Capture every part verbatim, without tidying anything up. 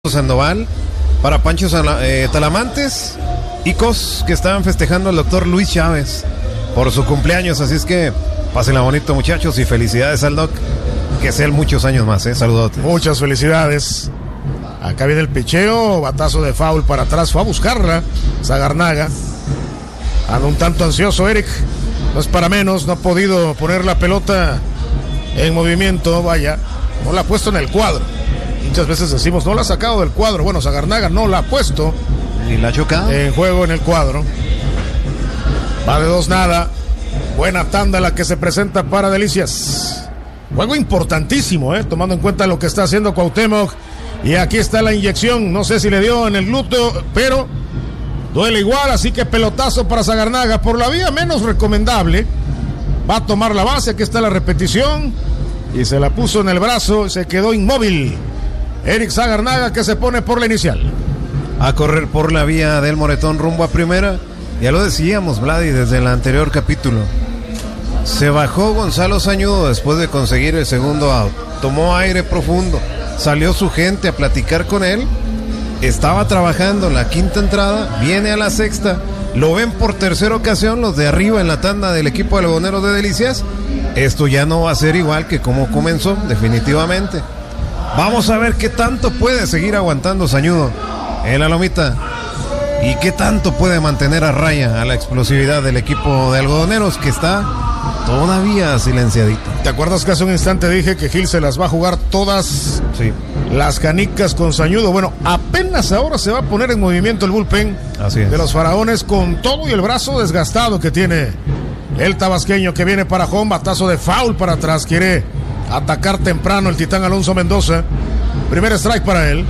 Sandoval, para Pancho eh, Talamantes y Cos, que estaban festejando al doctor Luis Chávez por su cumpleaños. Así es que pásenla bonito, muchachos, y felicidades al doc, que sean muchos años más, eh, saludotes. Muchas felicidades. Acá viene el picheo, batazo de foul para atrás, fue a buscarla Zagarnaga. Anda un tanto ansioso Eric, no es para menos, no ha podido poner la pelota en movimiento, vaya, no la ha puesto en el cuadro. Muchas veces decimos, no la ha sacado del cuadro. Bueno, Zagarnaga no la ha puesto. Ni la ha chocado. En juego en el cuadro. Va de dos nada. Buena tanda la que se presenta para Delicias. Juego importantísimo, ¿eh? Tomando en cuenta lo que está haciendo Cuauhtémoc. Y aquí está la inyección. No sé si le dio en el glúteo, pero duele igual. Así que pelotazo para Zagarnaga. Por la vía menos recomendable. Va a tomar la base. Aquí está la repetición. Y se la puso en el brazo. Y se quedó inmóvil Eric Zagarnaga, que se pone por la inicial. A correr por la vía del Moretón rumbo a primera. Ya lo decíamos, Vladi, desde el anterior capítulo. Se bajó Gonzalo Sañudo después de conseguir el segundo out. Tomó aire profundo. Salió su gente a platicar con él. Estaba trabajando la quinta entrada. Viene a la sexta. Lo ven por tercera ocasión los de arriba en la tanda del equipo de algodoneros de Delicias. Esto ya no va a ser igual que como comenzó, definitivamente. Vamos a ver qué tanto puede seguir aguantando Sañudo en la lomita y qué tanto puede mantener a raya a la explosividad del equipo de algodoneros, que está todavía silenciadito. ¿Te acuerdas que hace un instante dije que Gil se las va a jugar todas? Sí. Las canicas con Sañudo. Bueno, apenas ahora se va a poner en movimiento el bullpen. Así es. De los Faraones, con todo y el brazo desgastado que tiene el tabasqueño, que viene para home, batazo de foul para atrás, quiere atacar temprano el titán Alonso Mendoza. Primer strike para él.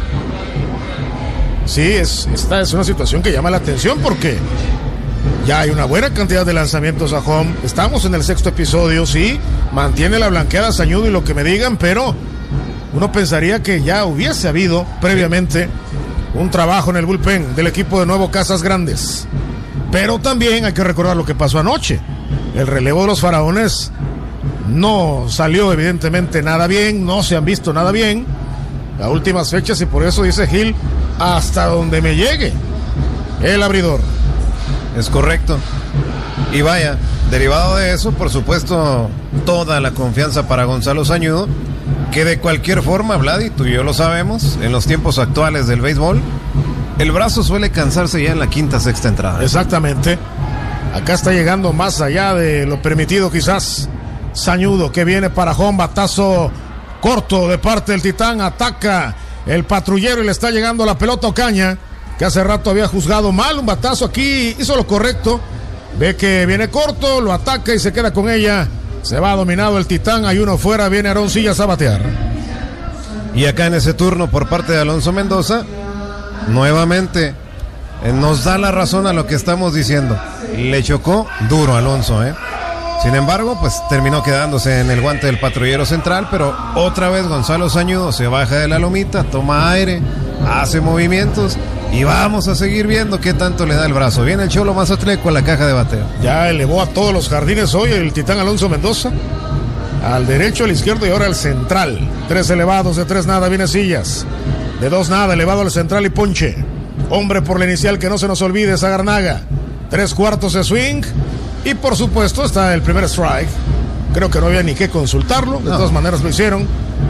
Sí, es, esta es una situación que llama la atención porque ya hay una buena cantidad de lanzamientos a home. Estamos en el sexto episodio, sí, mantiene la blanqueada Sañudo y lo que me digan, pero uno pensaría que ya hubiese habido previamente un trabajo en el bullpen del equipo de Nuevo Casas Grandes. Pero también hay que recordar lo que pasó anoche. El relevo de los Faraones no salió evidentemente nada bien, no se han visto nada bien las últimas fechas, y por eso dice Gil, hasta donde me llegue el abridor. Es correcto. Y vaya, derivado de eso, por supuesto, toda la confianza para Gonzalo Sañudo, que de cualquier forma, Vladi, tú y yo lo sabemos, en los tiempos actuales del béisbol, el brazo suele cansarse ya en la quinta, sexta entrada. Exactamente. Acá está llegando más allá de lo permitido quizás. Sañudo, que viene para home, batazo corto de parte del titán, ataca el patrullero y le está llegando la pelota a Ocaña, que hace rato había juzgado mal un batazo. Aquí hizo lo correcto, ve que viene corto, lo ataca y se queda con ella. Se va dominado el titán, hay uno fuera, viene Aarón Sillas a batear. Y acá en ese turno por parte de Alonso Mendoza, nuevamente eh, nos da la razón a lo que estamos diciendo. Le chocó duro Alonso, eh Sin embargo, pues terminó quedándose en el guante del patrullero central, pero otra vez Gonzalo Sañudo se baja de la lomita, toma aire, hace movimientos y vamos a seguir viendo qué tanto le da el brazo. Viene el Cholo Mazatleco a la caja de bateo. Ya elevó a todos los jardines hoy el titán Alonso Mendoza, al derecho, al izquierdo y ahora al central. Tres elevados, de tres nada viene Sillas, de dos nada elevado al central y ponche. Hombre por la inicial, que no se nos olvide, Zagarnaga. Tres cuartos de swing. Y por supuesto está el primer strike. Creo que no había ni que consultarlo. De no. todas maneras lo hicieron.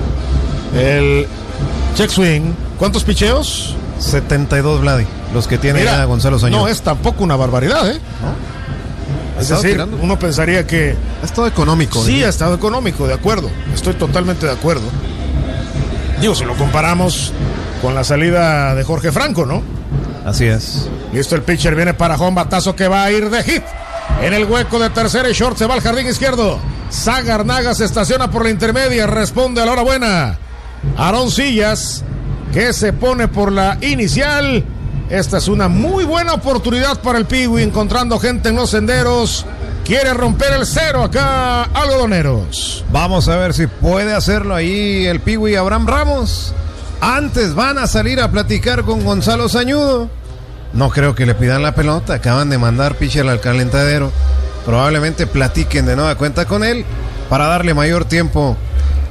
El check swing. ¿Cuántos picheos? setenta y dos, Vladi. Los que tiene Mira, ya Gonzalo Sañudo. No es tampoco una barbaridad, ¿eh? ¿No? Es decir, tirando. Uno pensaría que ha estado económico. Sí, ha estado económico, de acuerdo. Estoy totalmente de acuerdo. Digo, si lo comparamos con la salida de Jorge Franco, ¿no? Así es. Listo, el pitcher viene para home, batazo que va a ir de hit. En el hueco de tercera y short, se va al jardín izquierdo. Zagarnaga se estaciona por la intermedia, responde a la hora buena Aarón Sillas, que se pone por la inicial. Esta es una muy buena oportunidad para el Piwi, encontrando gente en los senderos. Quiere romper el cero acá, algodoneros. Vamos a ver si puede hacerlo ahí el Piwi Abraham Ramos. Antes van a salir a platicar con Gonzalo Sañudo. No creo que le pidan la pelota, acaban de mandar pitcher al calentadero. Probablemente platiquen de nueva cuenta con él para darle mayor tiempo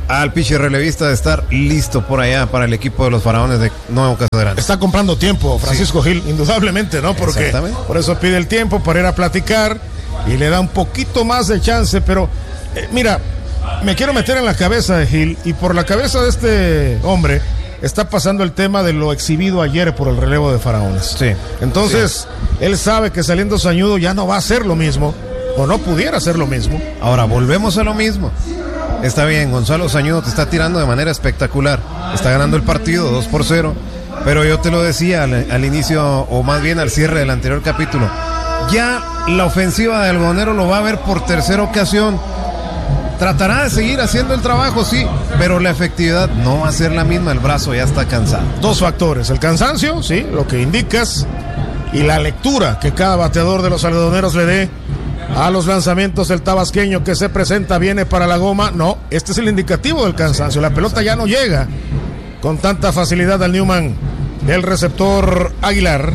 al pitcher relevista de estar listo por allá para el equipo de los Faraones de Nuevo Casa Grande. Está comprando tiempo Francisco sí. Gil, indudablemente, ¿no? Porque por eso pide el tiempo para ir a platicar y le da un poquito más de chance, pero eh, mira, me quiero meter en la cabeza de Gil, y por la cabeza de este hombre está pasando el tema de lo exhibido ayer por el relevo de Faraones. Sí. Entonces, sí. él sabe que saliendo Sañudo ya no va a ser lo mismo, o no pudiera ser lo mismo. Ahora, volvemos a lo mismo. Está bien, Gonzalo Sañudo te está tirando de manera espectacular. Está ganando el partido dos por cero. Pero yo te lo decía al, al inicio, o más bien al cierre del anterior capítulo. Ya la ofensiva de Algodonero lo va a ver por tercera ocasión. Tratará de seguir haciendo el trabajo, sí, pero la efectividad no va a ser la misma. El brazo ya está cansado. Dos factores, el cansancio, sí, lo que indicas, y la lectura que cada bateador de los algodoneros le dé a los lanzamientos del tabasqueño que se presenta, viene para la goma. No, este es el indicativo del cansancio. La pelota ya no llega con tanta facilidad al Newman del receptor Aguilar.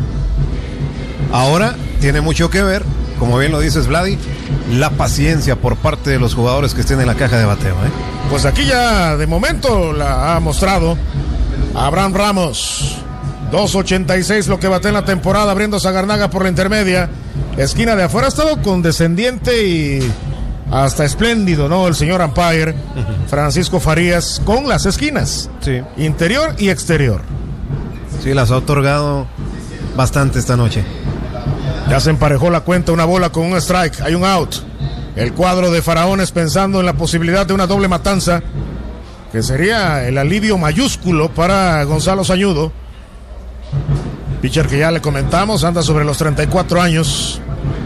Ahora tiene mucho que ver, como bien lo dices, Vladi, la paciencia por parte de los jugadores que estén en la caja de bateo, ¿eh? Pues aquí ya de momento la ha mostrado Abraham Ramos. dos ochenta y seis lo que bate en la temporada, abriendo Sagarnaga por la intermedia. Esquina de afuera, ha estado condescendiente y hasta espléndido, ¿no? El señor umpire Francisco Farías con las esquinas, sí, interior y exterior. Sí, las ha otorgado bastante esta noche. Ya se emparejó la cuenta, una bola con un strike, hay un out. El cuadro de Faraones pensando en la posibilidad de una doble matanza, que sería el alivio mayúsculo para Gonzalo Sañudo. Pitcher que ya le comentamos, anda sobre los treinta y cuatro años.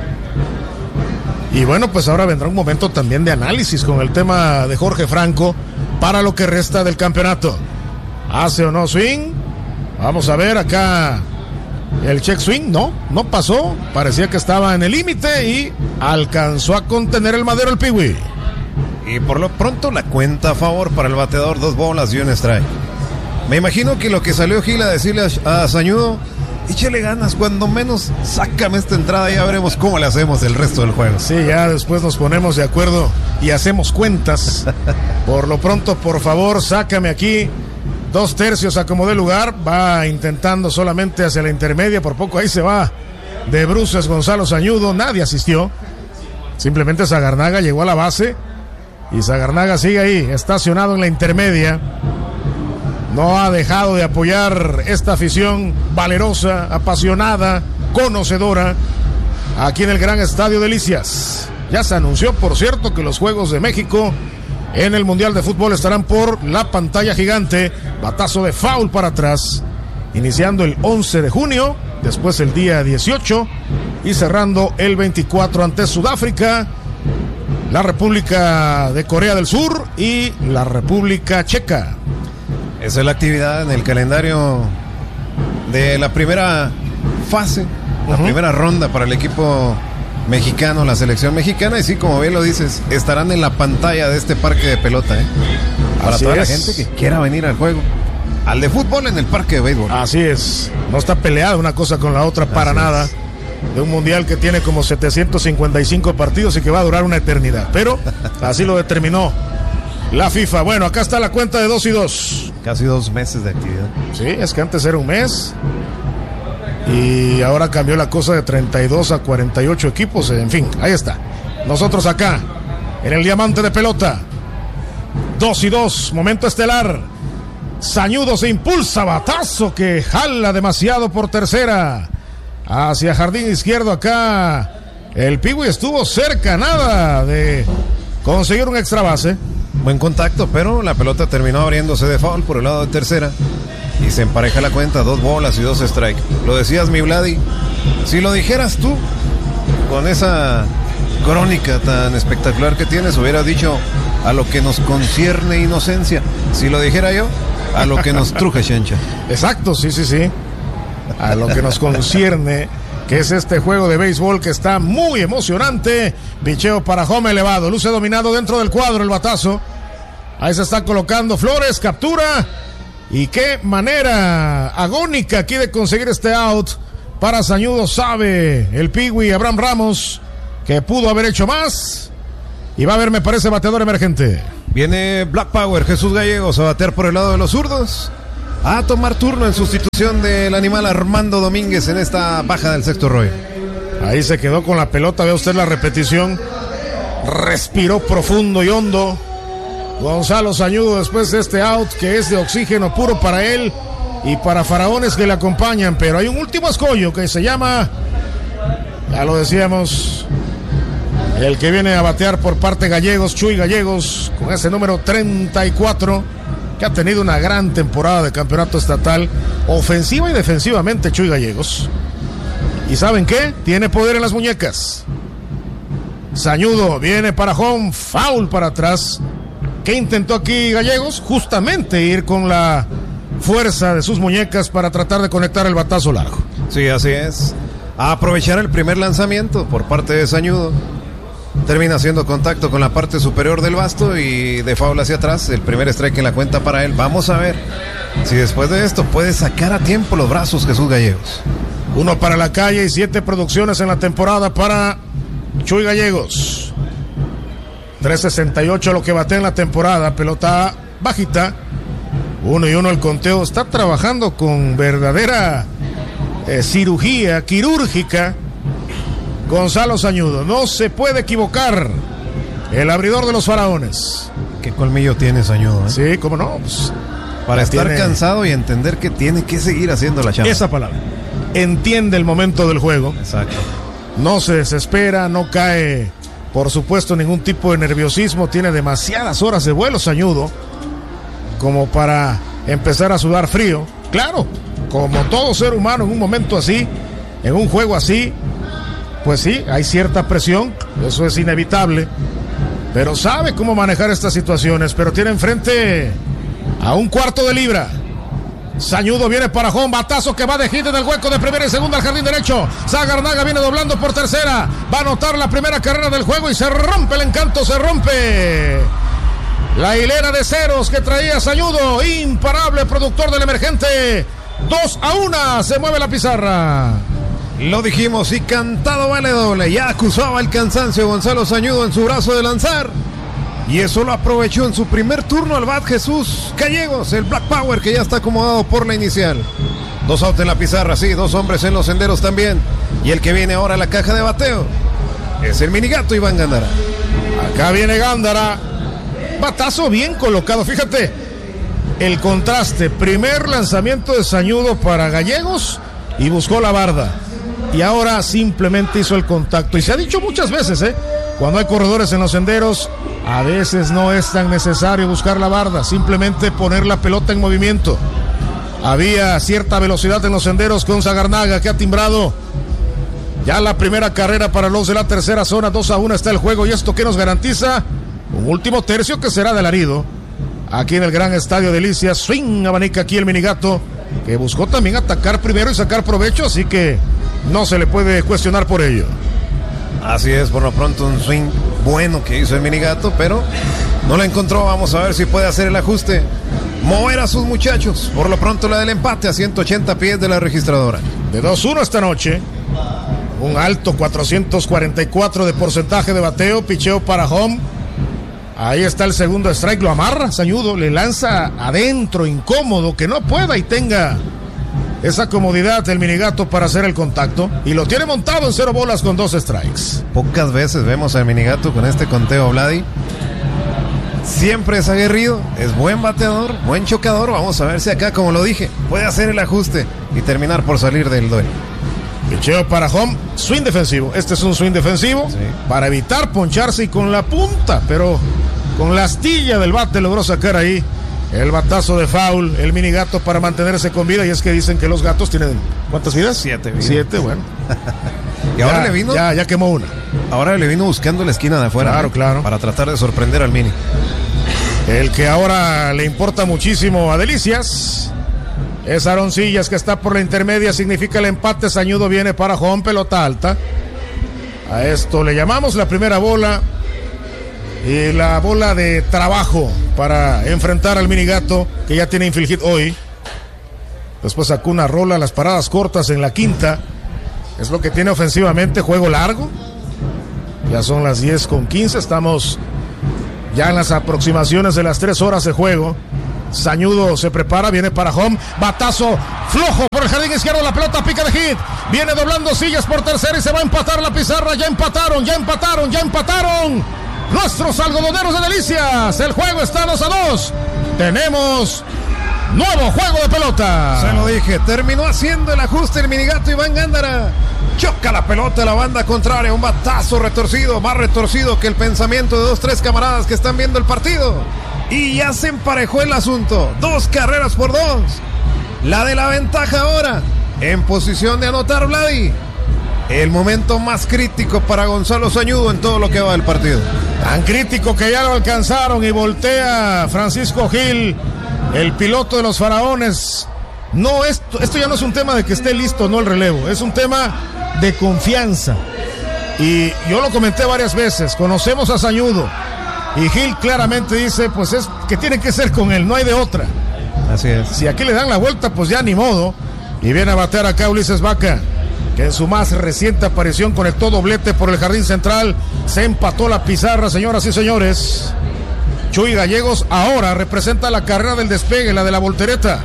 Y bueno, pues ahora vendrá un momento también de análisis con el tema de Jorge Franco para lo que resta del campeonato. ¿Hace o no swing? Vamos a ver acá. El check swing, no, no pasó. Parecía que estaba en el límite y alcanzó a contener el madero el Piwi. Y por lo pronto la cuenta a favor para el bateador, dos bolas y un strike. Me imagino que lo que salió Gil a decirle a, a Sañudo: échale ganas, cuando menos sácame esta entrada, ya veremos cómo le hacemos el resto del juego. Sí, ya después nos ponemos de acuerdo y hacemos cuentas. Por lo pronto, por favor, sácame aquí. Dos tercios acomodé lugar, va intentando solamente hacia la intermedia, por poco ahí se va de bruces Gonzalo Sañudo, nadie asistió, simplemente Sagarnaga llegó a la base y Sagarnaga sigue ahí, estacionado en la intermedia. No ha dejado de apoyar esta afición valerosa, apasionada, conocedora, aquí en el gran Estadio Delicias. Ya se anunció, por cierto, que los Juegos de México en el Mundial de Fútbol estarán por la pantalla gigante. Batazo de foul para atrás, iniciando el once de junio, después el día dieciocho y cerrando el veinticuatro ante Sudáfrica, la República de Corea del Sur y la República Checa. Esa es la actividad en el calendario de la primera fase, la uh-huh. primera ronda para el equipo mexicano, la selección mexicana. Y sí, como bien lo dices, estarán en la pantalla de este parque de pelota, ¿eh? Para Así toda es. La gente que quiera venir al juego, al de fútbol en el parque de béisbol. Así es, no está peleada una cosa con la otra para Así nada es. De un mundial que tiene como setecientos cincuenta y cinco partidos y que va a durar una eternidad, pero así lo determinó la FIFA. Bueno, acá está la cuenta de dos y dos. Casi dos meses de actividad. Sí, es que antes era un mes y ahora cambió la cosa de treinta y dos a cuarenta y ocho equipos. En fin, ahí está. Nosotros acá, en el diamante de pelota. Dos y dos, momento estelar. Sañudo se impulsa, batazo que jala demasiado por tercera. Hacia jardín izquierdo acá. El Piwi estuvo cerca, nada de conseguir un extra base. Buen contacto, pero la pelota terminó abriéndose de foul por el lado de tercera. Y se empareja la cuenta, dos bolas y dos strikes. Lo decías, mi Vladi, si lo dijeras tú, con esa crónica tan espectacular que tienes, hubieras dicho: a lo que nos concierne inocencia. Si lo dijera yo, a lo que nos truje chencha. Exacto, sí, sí, sí. A lo que nos concierne, que es este juego de béisbol que está muy emocionante. Picheo para home elevado, luce dominado dentro del cuadro el batazo. Ahí se está colocando Flores, captura. Y qué manera agónica aquí de conseguir este out para Sañudo. Sabe el Piwi Abraham Ramos que pudo haber hecho más Y va a haber, me parece, bateador emergente. Viene Black Power, Jesús Gallegos, a batear por el lado de los zurdos, a tomar turno en sustitución del animal Armando Domínguez en esta baja del sexto rollo. Ahí se quedó con la pelota, ve usted la repetición. Respiró profundo y hondo Gonzalo Sañudo después de este out que es de oxígeno puro para él y para faraones que le acompañan. Pero hay un último escollo que se llama, ya lo decíamos, el que viene a batear por parte de Gallegos, Chuy Gallegos, con ese número treinta y cuatro, que ha tenido una gran temporada de campeonato estatal, ofensiva y defensivamente Chuy Gallegos. ¿Y saben qué? Tiene poder en las muñecas. Sañudo viene para home, foul para atrás. ¿Qué intentó aquí Gallegos? Justamente ir con la fuerza de sus muñecas para tratar de conectar el batazo largo. Sí, así es. A aprovechar el primer lanzamiento por parte de Sañudo. Termina haciendo contacto con la parte superior del basto y de foul hacia atrás. El primer strike en la cuenta para él. Vamos a ver si después de esto puede sacar a tiempo los brazos Jesús Gallegos. Uno para la calle y siete producciones en la temporada para Chuy Gallegos. tres sesenta y ocho lo que bate en la temporada. Pelota bajita. Uno y uno el conteo. Está trabajando con verdadera eh, cirugía quirúrgica Gonzalo Sañudo. No se puede equivocar el abridor de los faraones. Qué colmillo tiene Sañudo, ¿eh? Sí, cómo no, pues, para estar tiene... cansado y entender que tiene que seguir haciendo la chamba. Esa palabra. Entiende el momento del juego. Exacto. No se desespera, no cae, por supuesto, ningún tipo de nerviosismo. Tiene demasiadas horas de vuelo Sañudo como para empezar a sudar frío. Claro, como todo ser humano en un momento así, en un juego así, pues sí, hay cierta presión, eso es inevitable, pero sabe cómo manejar estas situaciones. Pero tiene enfrente a un cuarto de libra. Sañudo viene para home, batazo que va de hit en el hueco de primera y segunda al jardín derecho. Zagarnaga viene doblando por tercera, va a anotar la primera carrera del juego y se rompe el encanto, se rompe la hilera de ceros que traía Sañudo. Imparable productor del emergente. Dos a una, se mueve la pizarra. Lo dijimos y cantado vale doble. Ya acusaba el cansancio Gonzalo Sañudo en su brazo de lanzar. Y eso lo aprovechó en su primer turno al bat Jesús Gallegos, el Black Power que ya está acomodado por la inicial. Dos outs en la pizarra, sí, dos hombres en los senderos también. Y el que viene ahora a la caja de bateo es el minigato Iván Gándara. Acá viene Gándara. Batazo bien colocado, fíjate el contraste. Primer lanzamiento de Sañudo para Gallegos y buscó la barda. Y ahora simplemente hizo el contacto. Y se ha dicho muchas veces, ¿eh? Cuando hay corredores en los senderos, a veces no es tan necesario buscar la barda, simplemente poner la pelota en movimiento. Había cierta velocidad en los senderos con Zagarnaga, que ha timbrado ya la primera carrera para los de la tercera zona. Dos a uno está el juego, y esto que nos garantiza un último tercio que será de alarido aquí en el gran estadio Delicias. Swing abanica aquí el minigato, que buscó también atacar primero y sacar provecho, así que no se le puede cuestionar por ello. Así es, por lo pronto un swing bueno que hizo el minigato, pero no la encontró. Vamos a ver si puede hacer el ajuste, mover a sus muchachos. Por lo pronto la del empate a ciento ochenta pies de la registradora. De dos uno esta noche, un alto cuatrocientos cuarenta y cuatro de porcentaje de bateo, picheo para home. Ahí está el segundo strike, lo amarra Sañudo, le lanza adentro, incómodo, que no pueda y tenga esa comodidad del minigato para hacer el contacto, y lo tiene montado en cero bolas con dos strikes. Pocas veces vemos al minigato con este conteo, Vladi. Siempre es aguerrido, es buen bateador, buen chocador. Vamos a ver si acá, como lo dije, puede hacer el ajuste y terminar por salir del duelo. Picheo para home, swing defensivo. Este es un swing defensivo, sí, para evitar poncharse, y con la punta, pero con la astilla del bate logró sacar ahí el batazo de foul, el minigato, para mantenerse con vida. Y es que dicen que los gatos tienen, ¿cuántas vidas? Siete vidas. Siete, bueno. Y ahora ya, le vino. Ya, ya quemó una. Ahora le vino buscando la esquina de afuera. Claro, ¿no? claro. Para tratar de sorprender al mini. El que ahora le importa muchísimo a Delicias es Aroncillas, que está por la intermedia. Significa el empate. Sañudo viene para home, pelota alta. A esto le llamamos la primera bola, y la bola de trabajo para enfrentar al minigato, que ya tiene infield hit hoy. Después sacó una rola, las paradas cortas en la quinta. Es lo que tiene ofensivamente, juego largo. Ya son las diez con quince, estamos ya en las aproximaciones de las tres horas de juego. Sañudo se prepara, viene para home, batazo flojo por el jardín izquierdo, la pelota pica de hit, viene doblando sillas por tercera y se va a empatar la pizarra. Ya empataron, ya empataron, ya empataron nuestros algodoneros de Delicias. El juego está dos a dos. Tenemos nuevo juego de pelota. Se lo dije, terminó haciendo el ajuste el minigato Iván Gándara. Choca la pelota de la banda contraria, un batazo retorcido, más retorcido que el pensamiento de dos, tres camaradas que están viendo el partido. Y ya se emparejó el asunto, dos carreras por dos. La de la ventaja ahora, en posición de anotar Vladi. El momento más crítico para Gonzalo Sañudo en todo lo que va del partido. Tan crítico que ya lo alcanzaron y voltea Francisco Gil, el piloto de los Faraones. No, esto, esto ya no es un tema de que esté listo, no el relevo, es un tema de confianza. Y yo lo comenté varias veces, conocemos a Sañudo y Gil claramente dice, pues es que tiene que ser con él, no hay de otra. Así es. Si aquí le dan la vuelta, pues ya ni modo. Y viene a batear acá Ulises Vaca, que en su más reciente aparición conectó doblete por el jardín central. Se empató la pizarra, señoras y señores. Chuy Gallegos ahora representa la carrera del despegue, la de la voltereta.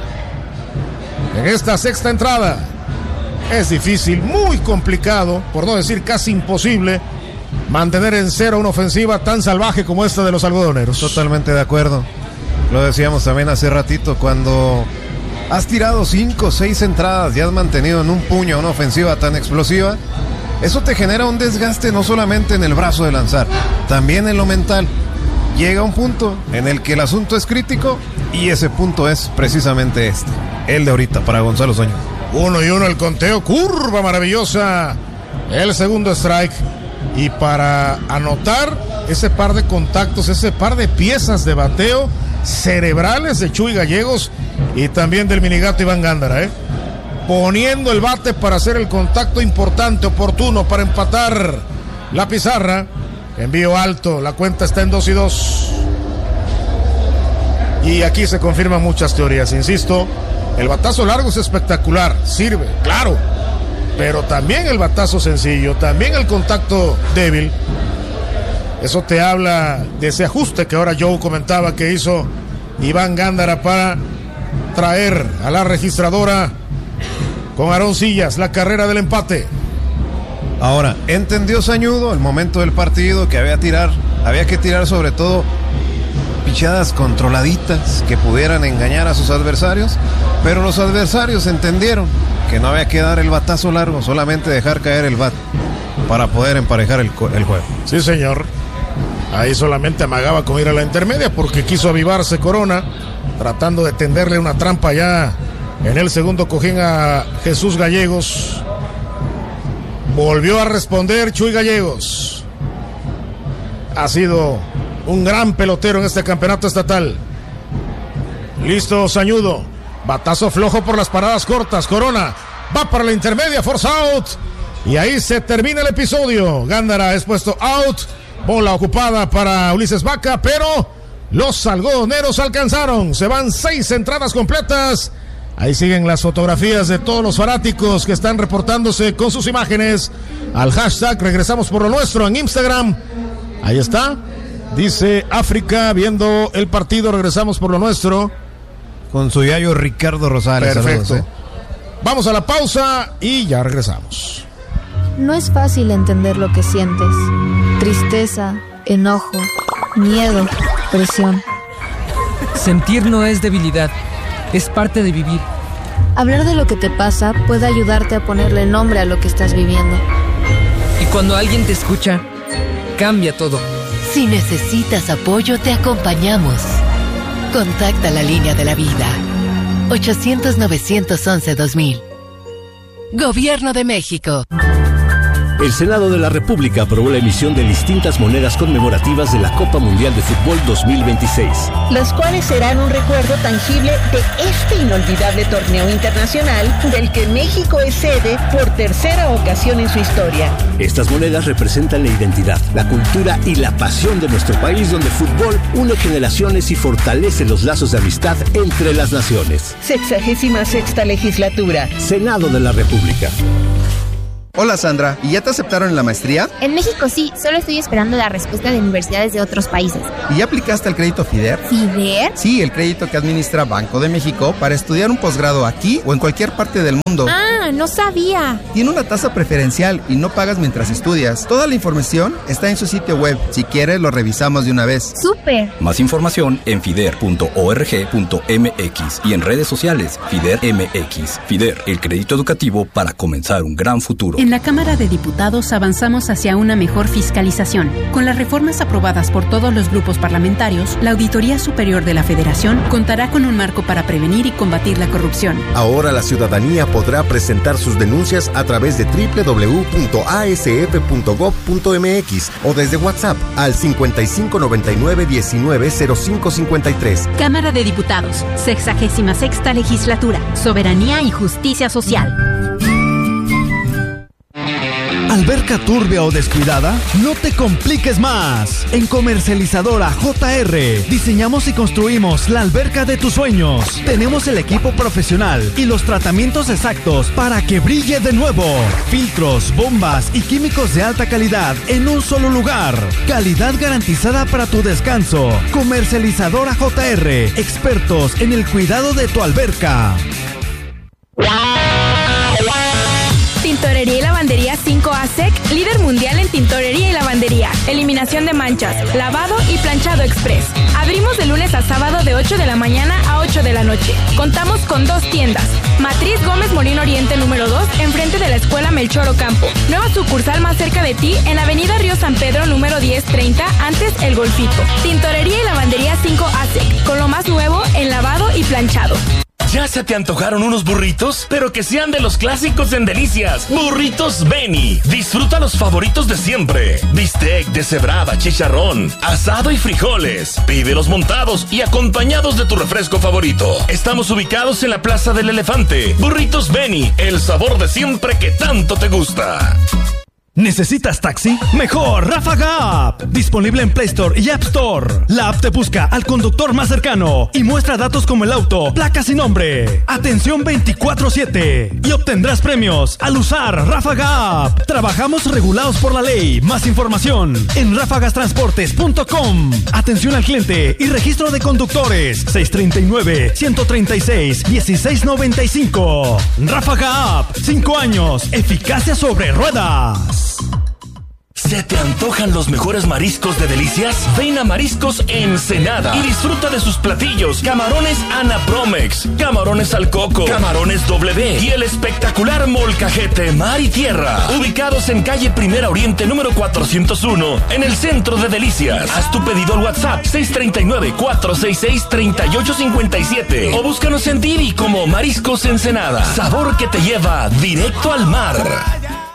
En esta sexta entrada es difícil, muy complicado, por no decir casi imposible, mantener en cero una ofensiva tan salvaje como esta de los algodoneros. Totalmente de acuerdo. Lo decíamos también hace ratito, cuando has tirado cinco o seis entradas y has mantenido en un puño una ofensiva tan explosiva, eso te genera un desgaste no solamente en el brazo de lanzar, también en lo mental. Llega un punto en el que el asunto es crítico y ese punto es precisamente este, el de ahorita para Gonzalo Sañudo. Uno y uno el conteo, curva maravillosa, el segundo strike. Y para anotar ese par de contactos, ese par de piezas de bateo cerebrales de Chuy Gallegos y también del minigato Iván Gándara, ¿eh? Poniendo el bate para hacer el contacto importante, oportuno, para empatar la pizarra. Envío alto, la cuenta está en dos y dos. Y aquí se confirman muchas teorías, insisto. El batazo largo es espectacular, sirve, claro. Pero también el batazo sencillo, también el contacto débil. Eso te habla de ese ajuste que ahora Joe comentaba que hizo Iván Gándara para traer a la registradora con Aarón Sillas la carrera del empate. Ahora, entendió Sañudo el momento del partido que había, tirar, había que tirar sobre todo pichadas controladitas que pudieran engañar a sus adversarios, pero los adversarios entendieron que no había que dar el batazo largo, solamente dejar caer el bat para poder emparejar el, el juego. Sí, señor. Ahí solamente amagaba con ir a la intermedia porque quiso avivarse Corona, tratando de tenderle una trampa ya en el segundo cojín a Jesús Gallegos. Volvió a responder Chuy Gallegos. Ha sido un gran pelotero en este campeonato estatal. Listo Sañudo. Batazo flojo por las paradas cortas. Corona va para la intermedia, force out. Y ahí se termina el episodio. Gándara es puesto out. Bola ocupada para Ulises Vaca, pero los algodoneros alcanzaron. Se van seis entradas completas. Ahí siguen las fotografías de todos los fanáticos que están reportándose con sus imágenes al hashtag Regresamos por lo Nuestro en Instagram. Ahí está. Dice África viendo el partido Regresamos por lo Nuestro. Con su yayo Ricardo Rosales. Perfecto. Saludos, ¿eh? Vamos a la pausa y ya regresamos. No es fácil entender lo que sientes. Tristeza, enojo, miedo, presión. Sentir no es debilidad, es parte de vivir. Hablar de lo que te pasa puede ayudarte a ponerle nombre a lo que estás viviendo. Y cuando alguien te escucha, cambia todo. Si necesitas apoyo, te acompañamos. Contacta la línea de la vida. ochocientos, novecientos once, dos mil. Gobierno de México. El Senado de la República aprobó la emisión de distintas monedas conmemorativas de la Copa Mundial de Fútbol dos mil veintiséis. Las cuales serán un recuerdo tangible de este inolvidable torneo internacional del que México es sede por tercera ocasión en su historia. Estas monedas representan la identidad, la cultura y la pasión de nuestro país, donde el fútbol une generaciones y fortalece los lazos de amistad entre las naciones. Sexagésima sexta legislatura. Senado de la República. Hola Sandra, ¿y ya te aceptaron en la maestría? En México sí, solo estoy esperando la respuesta de universidades de otros países. ¿Y ya aplicaste al crédito FIDER? ¿FIDER? Sí, el crédito que administra Banco de México para estudiar un posgrado aquí o en cualquier parte del mundo. Ah, no sabía. Tiene una tasa preferencial y no pagas mientras estudias. Toda la información está en su sitio web. Si quieres, lo revisamos de una vez. ¡Súper! Más información en fider punto org punto m x y en redes sociales FIDER M X. FIDER, el crédito educativo para comenzar un gran futuro. En la Cámara de Diputados avanzamos hacia una mejor fiscalización. Con las reformas aprobadas por todos los grupos parlamentarios, la Auditoría Superior de la Federación contará con un marco para prevenir y combatir la corrupción. Ahora la ciudadanía podrá presentar sus denuncias a través de doble u doble u doble u punto a s f punto gob punto m x o desde WhatsApp al cincuenta y cinco noventa y nueve diecinueve cero cinco cincuenta y tres. Cámara de Diputados, sexagésima sexta legislatura, soberanía y justicia social. ¿Alberca turbia o descuidada? No te compliques más. En Comercializadora J R diseñamos y construimos la alberca de tus sueños. Tenemos el equipo profesional y los tratamientos exactos para que brille de nuevo. Filtros, bombas y químicos de alta calidad en un solo lugar. Calidad garantizada para tu descanso. Comercializadora J R, expertos en el cuidado de tu alberca. Tintorería y lavandería cinco A S E C, líder mundial en tintorería y lavandería, eliminación de manchas, lavado y planchado express. Abrimos de lunes a sábado de ocho de la mañana a ocho de la noche. Contamos con dos tiendas. Matriz Gómez Molino Oriente número dos, enfrente de la Escuela Melchor Ocampo. Nueva sucursal más cerca de ti en Avenida Río San Pedro número diez treinta, antes El Golfito. Tintorería y lavandería cinco A S E C, con lo más nuevo en lavado y planchado. ¿Ya se te antojaron unos burritos? Pero que sean de los clásicos en Delicias. Burritos Beni. Disfruta los favoritos de siempre. Bistec, deshebrada, chicharrón, asado y frijoles. Pídelos montados y acompañados de tu refresco favorito. Estamos ubicados en la Plaza del Elefante. Burritos Beni, el sabor de siempre que tanto te gusta. ¿Necesitas taxi? Mejor Ráfaga App. Disponible en Play Store y App Store. La app te busca al conductor más cercano y muestra datos como el auto, placas y nombre. Atención veinticuatro siete. Y obtendrás premios al usar Ráfaga App. Trabajamos regulados por la ley. Más información en ráfagas transportes punto com. Atención al cliente y registro de conductores. seis treinta y nueve, ciento treinta y seis, dieciséis noventa y cinco. Ráfaga App. Cinco años. Eficacia sobre ruedas. ¿Se te antojan los mejores mariscos de Delicias? Ven a Mariscos Ensenada y disfruta de sus platillos. Camarones Ana Promex, camarones al coco, camarones W y el espectacular molcajete mar y tierra. Ubicados en calle Primera Oriente número cuatrocientos uno, en el centro de Delicias. Haz tu pedido al WhatsApp seis treinta y nueve, cuatrocientos sesenta y seis, treinta y ocho cincuenta y siete o búscanos en Didi como Mariscos Ensenada. Sabor que te lleva directo al mar.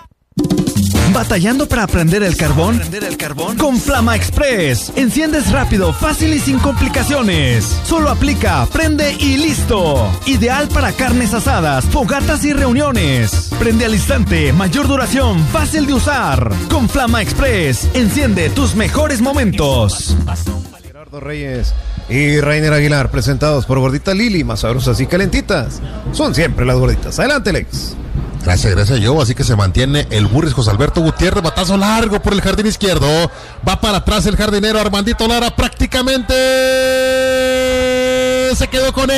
¿Batallando para prender el carbón? ¿Prender el carbón? Con Flama Express. Enciendes rápido, fácil y sin complicaciones. Solo aplica, prende y listo. Ideal para carnes asadas, fogatas y reuniones. Prende al instante, mayor duración, fácil de usar. Con Flama Express, enciende tus mejores momentos. Gerardo Reyes y Rainer Aguilar, presentados por Gordita Lili, más sabrosas y calentitas. Son siempre las gorditas. Adelante, Lex. Gracias, gracias, yo. Así que se mantiene el Burris José Alberto Gutiérrez. Batazo largo por el jardín izquierdo. Va para atrás el jardinero Armandito Lara. Prácticamente se quedó con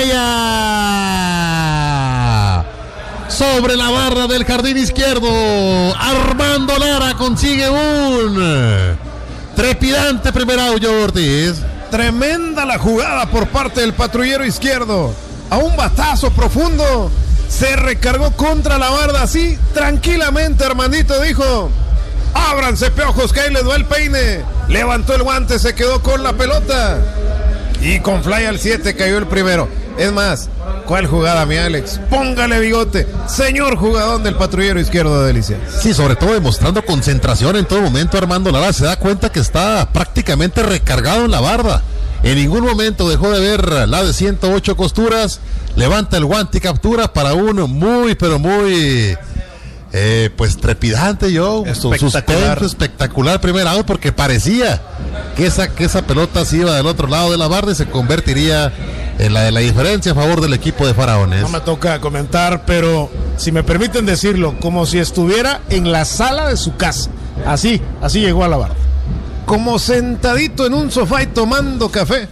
ella. Sobre la barra del jardín izquierdo. Armando Lara consigue un trepidante primer out, Ortiz. Tremenda la jugada por parte del patrullero izquierdo. A un batazo profundo. Se recargó contra la barda así, tranquilamente. Armandito dijo: ábranse, piojos, que ahí les va el peine. Levantó el guante, se quedó con la pelota. Y con fly al siete cayó el primero. Es más, ¿cuál jugada, mi Alex? Póngale bigote. Señor jugador del patrullero izquierdo de Delicias. Sí, sobre todo demostrando concentración en todo momento. Armando Lara se da cuenta que está prácticamente recargado en la barda. En ningún momento dejó de ver la de ciento ocho costuras. Levanta el guante y captura para uno muy, pero muy, eh, pues trepidante, yo. Espectacular. Espectacular primer out, porque parecía que esa, que esa pelota se iba del otro lado de la barra y se convertiría en la de la diferencia a favor del equipo de Faraones. No me toca comentar, pero si me permiten decirlo, como si estuviera en la sala de su casa. Así, así llegó a la barra. Como sentadito en un sofá y tomando café.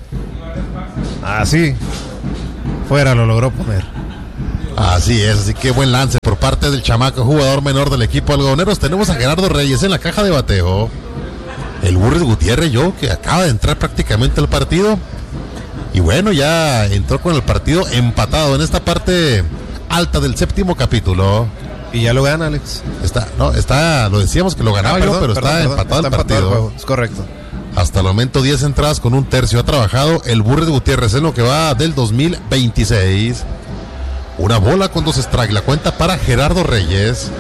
Así. Fuera lo logró poner. Así es, así que buen lance por parte del chamaco jugador menor del equipo algodoneros. Tenemos a Gerardo Reyes en la caja de bateo. El Burris Gutiérrez, yo, que acaba de entrar prácticamente al partido. Y bueno, ya entró con el partido empatado en esta parte alta del séptimo capítulo. Y ya lo gana, Alex. Está, no, está, lo decíamos que lo ganaba ah, perdón, yo, pero perdón, está, perdón, empatado, está el empatado el partido. Es correcto. Hasta el momento diez entradas con un tercio ha trabajado el Burris Gutiérrez en lo que va del dos mil veintiséis. Una bola con dos strikes, la cuenta para Gerardo Reyes.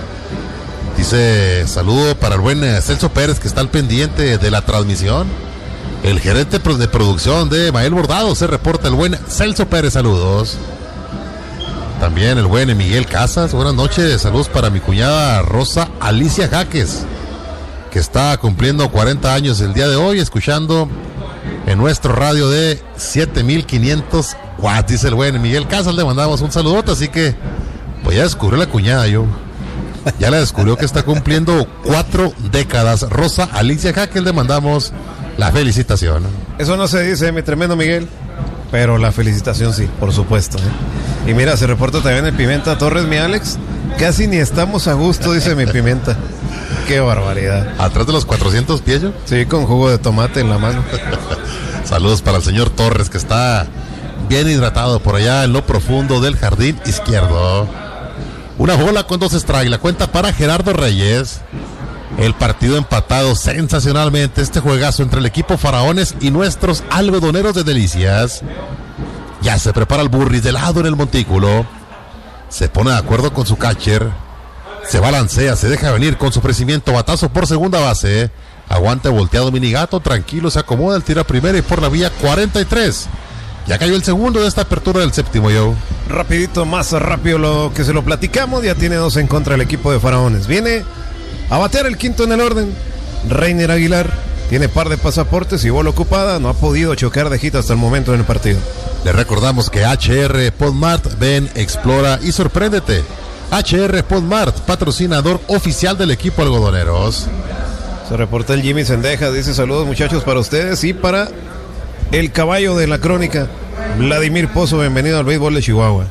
Dice, saludo para el buen Celso Pérez que está al pendiente de la transmisión. El gerente de producción de Mael Bordado se reporta el buen Celso Pérez, saludos. También el buen Miguel Casas, buenas noches, saludos para mi cuñada Rosa Alicia Jaques, que está cumpliendo cuarenta años el día de hoy, escuchando en nuestro radio de siete mil quinientos watts, dice el buen Miguel Casas, le mandamos un saludote, así que pues ya descubrió la cuñada yo. Ya le descubrió que está cumpliendo cuatro décadas. Rosa Alicia Jaques, le mandamos la felicitación. Eso no se dice, mi tremendo Miguel, pero la felicitación sí, por supuesto, ¿eh? Y mira, se reporta también el Pimenta Torres, mi Alex. Casi ni estamos a gusto, dice mi Pimenta. Qué barbaridad. ¿Atrás de los cuatrocientos pies yo? Sí, con jugo de tomate en la mano. Saludos para el señor Torres, que está bien hidratado por allá en lo profundo del jardín izquierdo. Una bola con dos strikes, la cuenta para Gerardo Reyes. El partido empatado sensacionalmente, este juegazo entre el equipo Faraones y nuestros algodoneros de Delicias. Ya se prepara el Burris de lado en el montículo. Se pone de acuerdo con su catcher. Se balancea, se deja venir con su ofrecimiento, batazo por segunda base. Aguanta volteado Minigato, tranquilo, se acomoda el tiro a primera y por la vía cuarenta y tres. Ya cayó el segundo de esta apertura del séptimo, yo. Rapidito, más rápido lo que se lo platicamos. Ya tiene dos en contra el equipo de Faraones. Viene a batear el quinto en el orden. Reiner Aguilar tiene par de pasaportes y bola ocupada. No ha podido chocar de hit hasta el momento en el partido. Le recordamos que H R Podmart, ven, explora y sorpréndete. H R Podmart, patrocinador oficial del equipo algodoneros. Se reporta el Jimmy Sendejas, dice saludos muchachos para ustedes y para el caballo de la crónica, Vladimir Pozo, bienvenido al béisbol de Chihuahua.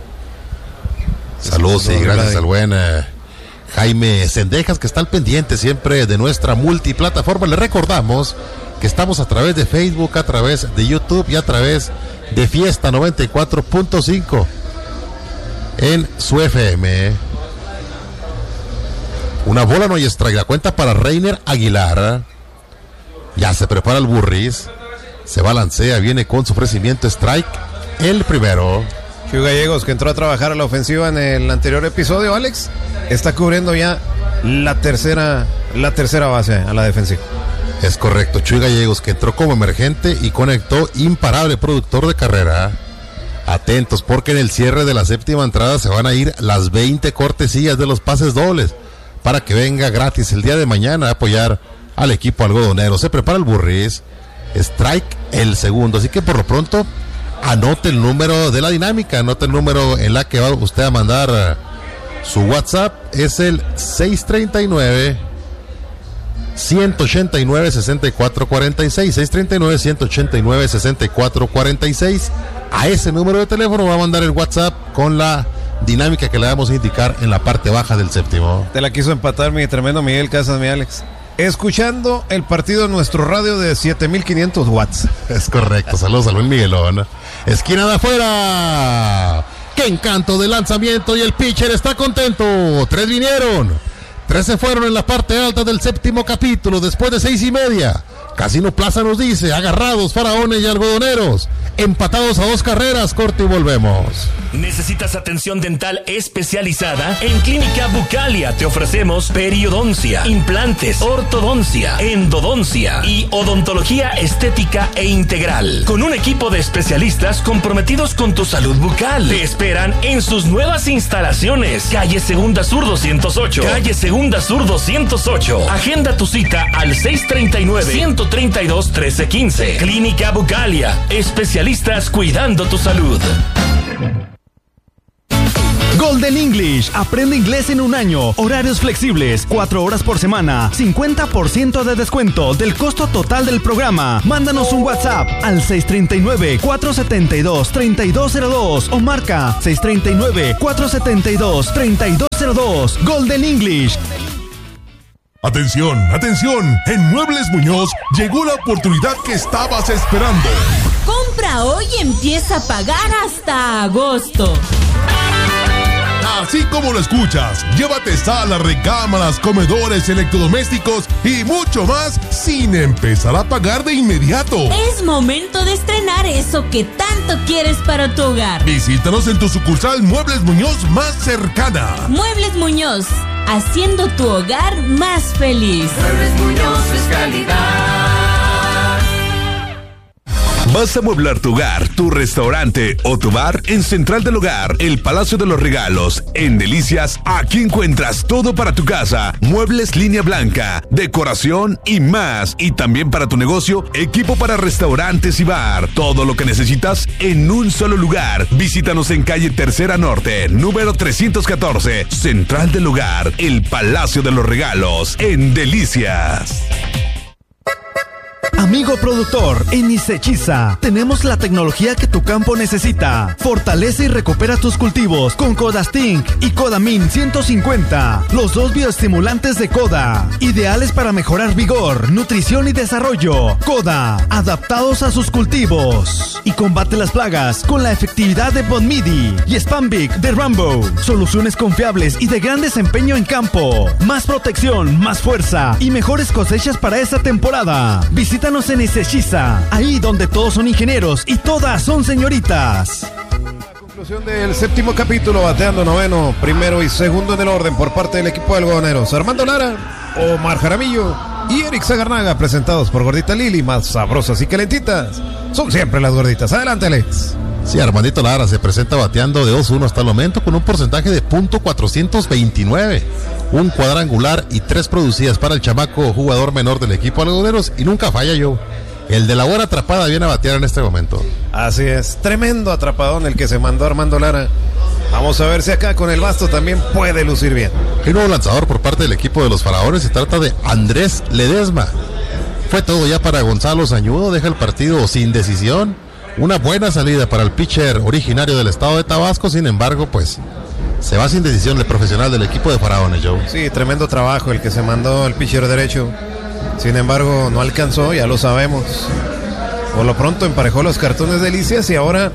Saludos y gracias al buen eh, Jaime Sendejas, que está al pendiente siempre de nuestra multiplataforma. Le recordamos que estamos a través de Facebook, a través de YouTube y a través de Fiesta noventa y cuatro punto cinco en su F M. Una bola no hay strike, la cuenta para Reiner Aguilar. Ya se prepara el Burris. Se balancea, viene con su ofrecimiento strike. El primero. Chuy Gallegos, que entró a trabajar a la ofensiva en el anterior episodio, Alex, está cubriendo ya la tercera, la tercera base a la defensiva. Es correcto, Chuy Gallegos, que entró como emergente y conectó imparable productor de carrera. Atentos, porque en el cierre de la séptima entrada se van a ir las veinte cortesías de los pases dobles para que venga gratis el día de mañana a apoyar al equipo algodonero. Se prepara el Burris. Strike el segundo, así que por lo pronto anote el número de la dinámica, anote el número en la que va usted a mandar su WhatsApp, es el seis treinta y nueve, ciento ochenta y nueve, sesenta y cuatro cuarenta y seis, seis treinta y nueve, ciento ochenta y nueve, sesenta y cuatro cuarenta y seis. A ese número de teléfono va a mandar el WhatsApp con la dinámica que le vamos a indicar en la parte baja del séptimo. Te la quiso empatar mi tremendo Miguel Casas, mi Alex. Escuchando el partido en nuestro radio de siete mil quinientos watts. Es correcto, saludos a Luis Miguelón. Esquina de afuera. ¡Qué encanto de lanzamiento! Y el pitcher está contento. Tres vinieron. Tres se fueron en la parte alta del séptimo capítulo después de seis y media. Casino Plaza nos dice, agarrados Faraones y algodoneros, empatados a dos carreras, corte y volvemos. ¿Necesitas atención dental especializada? En Clínica Bucalia te ofrecemos periodoncia, implantes, ortodoncia, endodoncia y odontología estética e integral. Con un equipo de especialistas comprometidos con tu salud bucal. Te esperan en sus nuevas instalaciones. Calle Segunda Sur doscientos ocho. Calle Segunda Sur doscientos ocho. Agenda tu cita al seis treinta y nueve, ciento treinta y dos, trece quince. Clínica Bucalia, especialista especialistas cuidando tu salud. Golden English. Aprende inglés en un año. Horarios flexibles. Cuatro horas por semana. cincuenta por ciento de descuento del costo total del programa. Mándanos un WhatsApp al seis tres nueve, cuatro siete dos, tres dos cero dos o marca seis tres nueve, cuatro siete dos, tres dos cero dos. Golden English. Atención, atención. En Muebles Muñoz llegó la oportunidad que estabas esperando. Compra hoy y empieza a pagar hasta agosto. Así como lo escuchas, llévate salas, recámaras, comedores, electrodomésticos y mucho más sin empezar a pagar de inmediato. Es momento de estrenar eso que tanto quieres para tu hogar. Visítanos en tu sucursal Muebles Muñoz más cercana. Muebles Muñoz, haciendo tu hogar más feliz. Muebles Muñoz es calidad. ¿Vas a amueblar tu hogar, tu restaurante o tu bar? En Central del Hogar, el Palacio de los Regalos, en Delicias, aquí encuentras todo para tu casa, muebles línea blanca, decoración y más. Y también para tu negocio, equipo para restaurantes y bar. Todo lo que necesitas en un solo lugar. Visítanos en calle Tercera Norte, número trescientos catorce, Central del Hogar, el Palacio de los Regalos, en Delicias. Amigo productor, en Isechiza tenemos la tecnología que tu campo necesita. Fortalece y recupera tus cultivos con Codastink y Codamin ciento cincuenta, los dos bioestimulantes de Coda, ideales para mejorar vigor, nutrición y desarrollo. Coda, adaptados a sus cultivos. Y combate las plagas con la efectividad de Bonmidi y Spambic de Rambo. Soluciones confiables y de gran desempeño en campo. Más protección, más fuerza y mejores cosechas para esta temporada. Visítanos en Isechiza, ahí donde todos son ingenieros y todas son señoritas. La conclusión del séptimo capítulo, bateando noveno, primero y segundo en el orden por parte del equipo de algodoneros. Armando Lara, Omar Jaramillo y Eric Zagarnaga, presentados por Gordita Lili, más sabrosas y calentitas. Son siempre las gorditas. Adelante, Alex. Sí, Armandito Lara se presenta bateando de dos uno hasta el momento con un porcentaje de punto cuatrocientos veintinueve. Un cuadrangular y tres producidas para el chamaco jugador menor del equipo algodoneros y nunca falla yo. El de la buena atrapada viene a batear en este momento. Así es, tremendo atrapadón el que se mandó Armando Lara. Vamos a ver si acá con el basto también puede lucir bien. El nuevo lanzador por parte del equipo de los Faraones se trata de Andrés Ledesma. Fue todo ya para Gonzalo Zañudo, deja el partido sin decisión. Una buena salida para el pitcher originario del estado de Tabasco, sin embargo, pues se va sin decisión el profesional del equipo de Faraones, Joe. Sí, tremendo trabajo el que se mandó el pitcher derecho. Sin embargo, no alcanzó, ya lo sabemos. Por lo pronto emparejó los cartones Delicias y ahora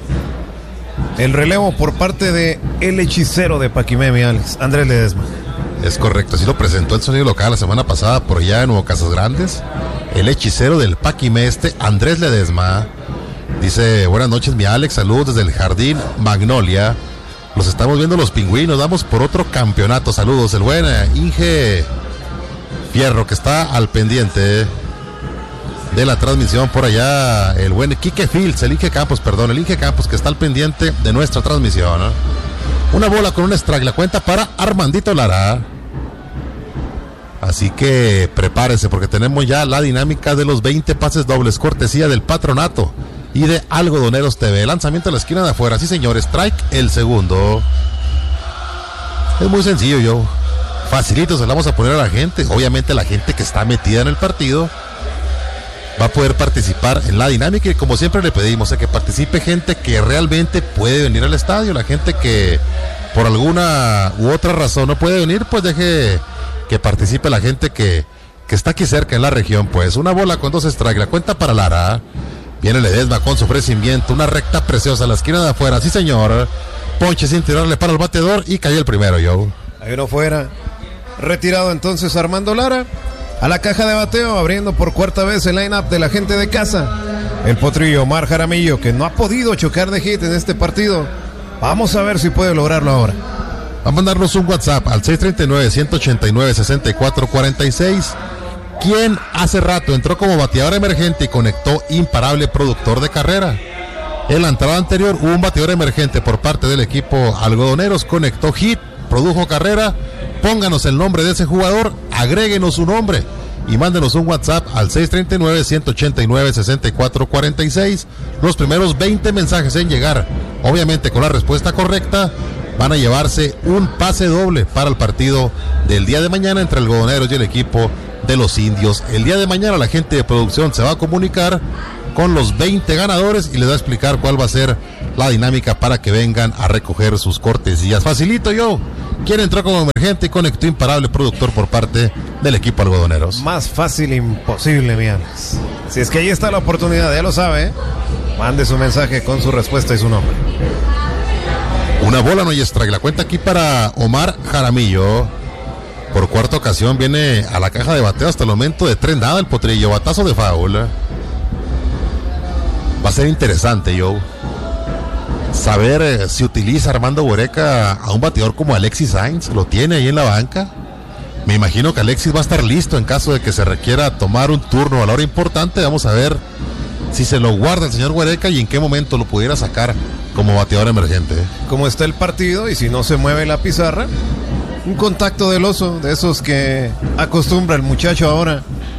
el relevo por parte de el hechicero de Paquimemi, Alex, Andrés Ledesma. Es correcto, así lo presentó el sonido local la semana pasada por allá en Nuevo Casas Grandes. El hechicero del Paquimeste, Andrés Ledesma. Dice, buenas noches mi Alex, saludos desde el Jardín Magnolia. Los estamos viendo los pingüinos, vamos por otro campeonato. Saludos, el buen Inge Fierro que está al pendiente de la transmisión por allá. El buen Quique Fields, el Inge Campos, perdón, el Inge Campos que está al pendiente de nuestra transmisión, ¿no? Una bola con un strike, la cuenta para Armandito Lara. Así que prepárese porque tenemos ya la dinámica de los veinte pases dobles, cortesía del patronato y de Algodoneros T V. Lanzamiento a la esquina de afuera, sí señor, strike el segundo. Es muy sencillo, yo. Facilito, se la vamos a poner a la gente. Obviamente la gente que está metida en el partido va a poder participar en la dinámica y como siempre le pedimos a que participe gente que realmente puede venir al estadio. La gente que por alguna u otra razón no puede venir, pues deje que participe la gente que, que está aquí cerca en la región. Pues una bola con dos strikes, la cuenta para Lara. Viene Ledesma con su ofrecimiento, una recta preciosa a la esquina de afuera, sí señor. Ponche sin tirarle para el bateador y cayó el primero, Joe. Ahí uno fuera. Retirado entonces Armando Lara. A la caja de bateo, abriendo por cuarta vez el line-up de la gente de casa. El potrillo Omar Jaramillo, que no ha podido chocar de hit en este partido. Vamos a ver si puede lograrlo ahora. Va a mandarnos un WhatsApp al seis tres nueve, uno ocho nueve, seis cuatro cuatro seis. Quien hace rato entró como bateador emergente y conectó imparable productor de carrera. En la entrada anterior hubo un bateador emergente por parte del equipo Algodoneros, conectó hit, produjo carrera. Pónganos el nombre de ese jugador, agréguenos su nombre y mándenos un WhatsApp al seis tres nueve, uno ocho nueve, seis cuatro cuatro seis. Los primeros veinte mensajes en llegar, obviamente con la respuesta correcta, van a llevarse un pase doble para el partido del día de mañana entre Algodoneros y el equipo de los Indios. El día de mañana la gente de producción se va a comunicar con los veinte ganadores y les va a explicar cuál va a ser la dinámica para que vengan a recoger sus cortesías. Facilito yo. ¿Quién entró como emergente y conectó imparable productor por parte del equipo Algodoneros? Más fácil imposible, mi Alex. Si es que ahí está la oportunidad, ya lo sabe, ¿eh? Mande su mensaje con su respuesta y su nombre. Una bola no hay strike. La cuenta aquí para Omar Jaramillo. Por cuarta ocasión viene a la caja de bateo hasta el momento de tres nada el potrillo. Batazo de foul. Va a ser interesante, Joe, saber eh, si utiliza Armando Boreca a un bateador como Alexis Sainz. Lo tiene ahí en la banca. Me imagino que Alexis va a estar listo en caso de que se requiera tomar un turno a la hora importante. Vamos a ver si se lo guarda el señor Boreca y en qué momento lo pudiera sacar como bateador emergente. Como está el partido y si no se mueve la pizarra, un contacto del oso, de esos que acostumbra el muchacho ahora.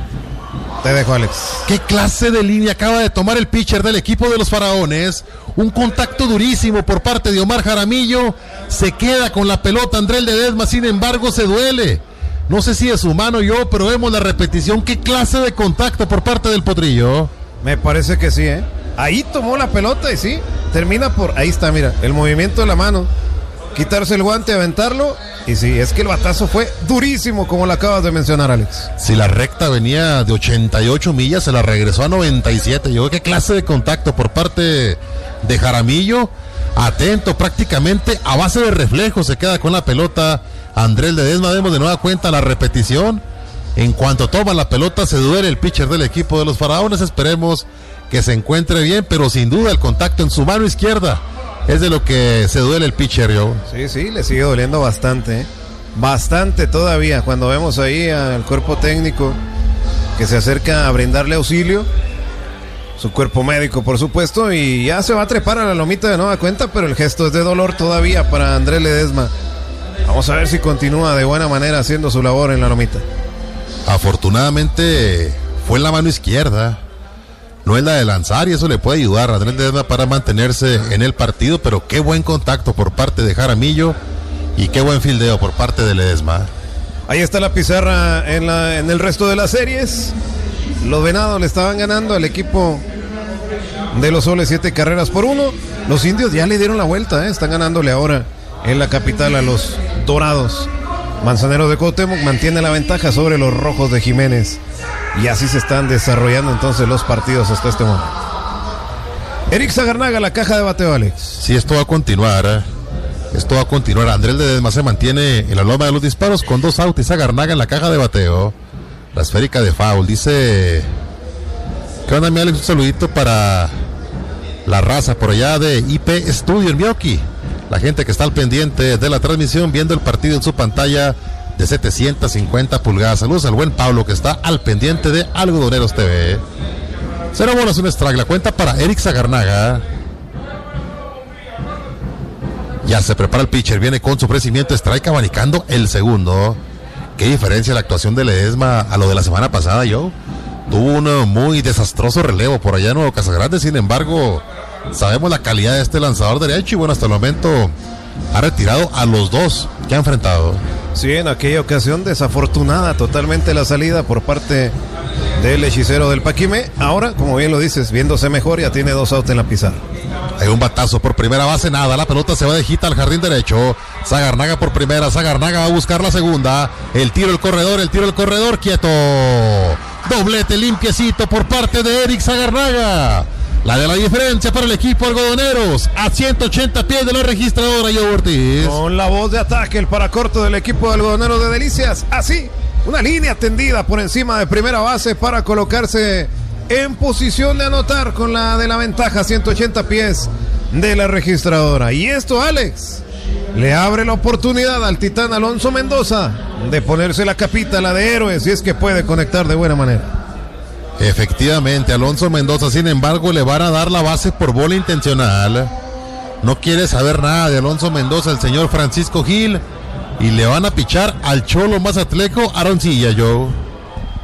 Te dejo, Alex. ¿Qué clase de línea acaba de tomar el pitcher del equipo de los Faraones? Un contacto durísimo por parte de Omar Jaramillo. Se queda con la pelota Andrés Ledesma, sin embargo se duele. No sé si es humano yo, pero vemos la repetición. ¿Qué clase de contacto por parte del potrillo? Me parece que sí, ¿eh? Ahí tomó la pelota y sí, termina por... Ahí está, mira, el movimiento de la mano. Quitarse el guante, aventarlo. Y sí, es que el batazo fue durísimo, como lo acabas de mencionar, Alex. Si la recta venía de ochenta y ocho millas, se la regresó a noventa y siete. Yo, ¿qué clase de contacto por parte de Jaramillo? Atento, prácticamente a base de reflejo se queda con la pelota Andrés Ledesma. Vemos de nueva cuenta la repetición. En cuanto toma la pelota, se duele el pitcher del equipo de los Faraones. Esperemos que se encuentre bien, pero sin duda el contacto en su mano izquierda es de lo que se duele el pitcher, yo. Sí, sí, le sigue doliendo bastante, ¿eh? Bastante todavía, cuando vemos ahí al cuerpo técnico que se acerca a brindarle auxilio, su cuerpo médico, por supuesto, y ya se va a trepar a la lomita de nueva cuenta, pero el gesto es de dolor todavía para Andrés Ledesma. Vamos a ver si continúa de buena manera haciendo su labor en la lomita. Afortunadamente fue en la mano izquierda, no es la de lanzar, y eso le puede ayudar a Andrés Ledesma para mantenerse en el partido. Pero qué buen contacto por parte de Jaramillo y qué buen fildeo por parte de Ledesma. Ahí está la pizarra en, la, en el resto de las series. Los Venados le estaban ganando al equipo de los Soles siete carreras por uno. Los Indios ya le dieron la vuelta, ¿eh? Están ganándole ahora en la capital a los Dorados. Manzanero de Cuauhtémoc mantiene la ventaja sobre los Rojos de Jiménez. Y así se están desarrollando entonces los partidos hasta este momento. Eric Sagarnaga, la caja de bateo, Alex. Sí, esto va a continuar, ¿eh? Esto va a continuar. Andrés Ledesma se mantiene en la loma de los disparos con dos outs y Sagarnaga en la caja de bateo. La esférica de foul. Dice... ¿Qué onda, mi Alex? Un saludito para la raza por allá de I P Studio en Mioki. La gente que está al pendiente de la transmisión, viendo el partido en su pantalla de setecientas cincuenta pulgadas. Saludos al buen Pablo que está al pendiente de Algodoneros T V. Cero bolas, un strike. La cuenta para Eric Sagarnaga. Ya se prepara el pitcher. Viene con su ofrecimiento. Strike abanicando el segundo. Qué diferencia la actuación de Ledesma a lo de la semana pasada, yo. Tuvo un muy desastroso relevo por allá en Nuevo Casagrande. Sin embargo, sabemos la calidad de este lanzador derecho. Y bueno, hasta el momento ha retirado a los dos que ha enfrentado. Sí, en aquella ocasión desafortunada totalmente la salida por parte del hechicero del Paquime. Ahora, como bien lo dices, viéndose mejor, ya tiene dos outs en la pizarra. Hay un batazo por primera base, nada, la pelota se va de hita al jardín derecho. Sagarnaga por primera, Sagarnaga va a buscar la segunda. El tiro, el corredor, el tiro, el corredor, quieto. Doblete limpiecito por parte de Eric Sagarnaga. La de la diferencia para el equipo Algodoneros a ciento ochenta pies de la registradora, Joe Ortiz. Con la voz de ataque, el paracorto del equipo de Algodoneros de Delicias. Así, una línea tendida por encima de primera base para colocarse en posición de anotar con la de la ventaja a ciento ochenta pies de la registradora. Y esto, Alex, le abre la oportunidad al titán Alonso Mendoza de ponerse la capita, la de héroe, si es que puede conectar de buena manera. Efectivamente, Alonso Mendoza, sin embargo, le van a dar la base por bola intencional. No quiere saber nada de Alonso Mendoza el señor Francisco Gil, y le van a pichar al cholo mazatleco Aroncilla, Joe.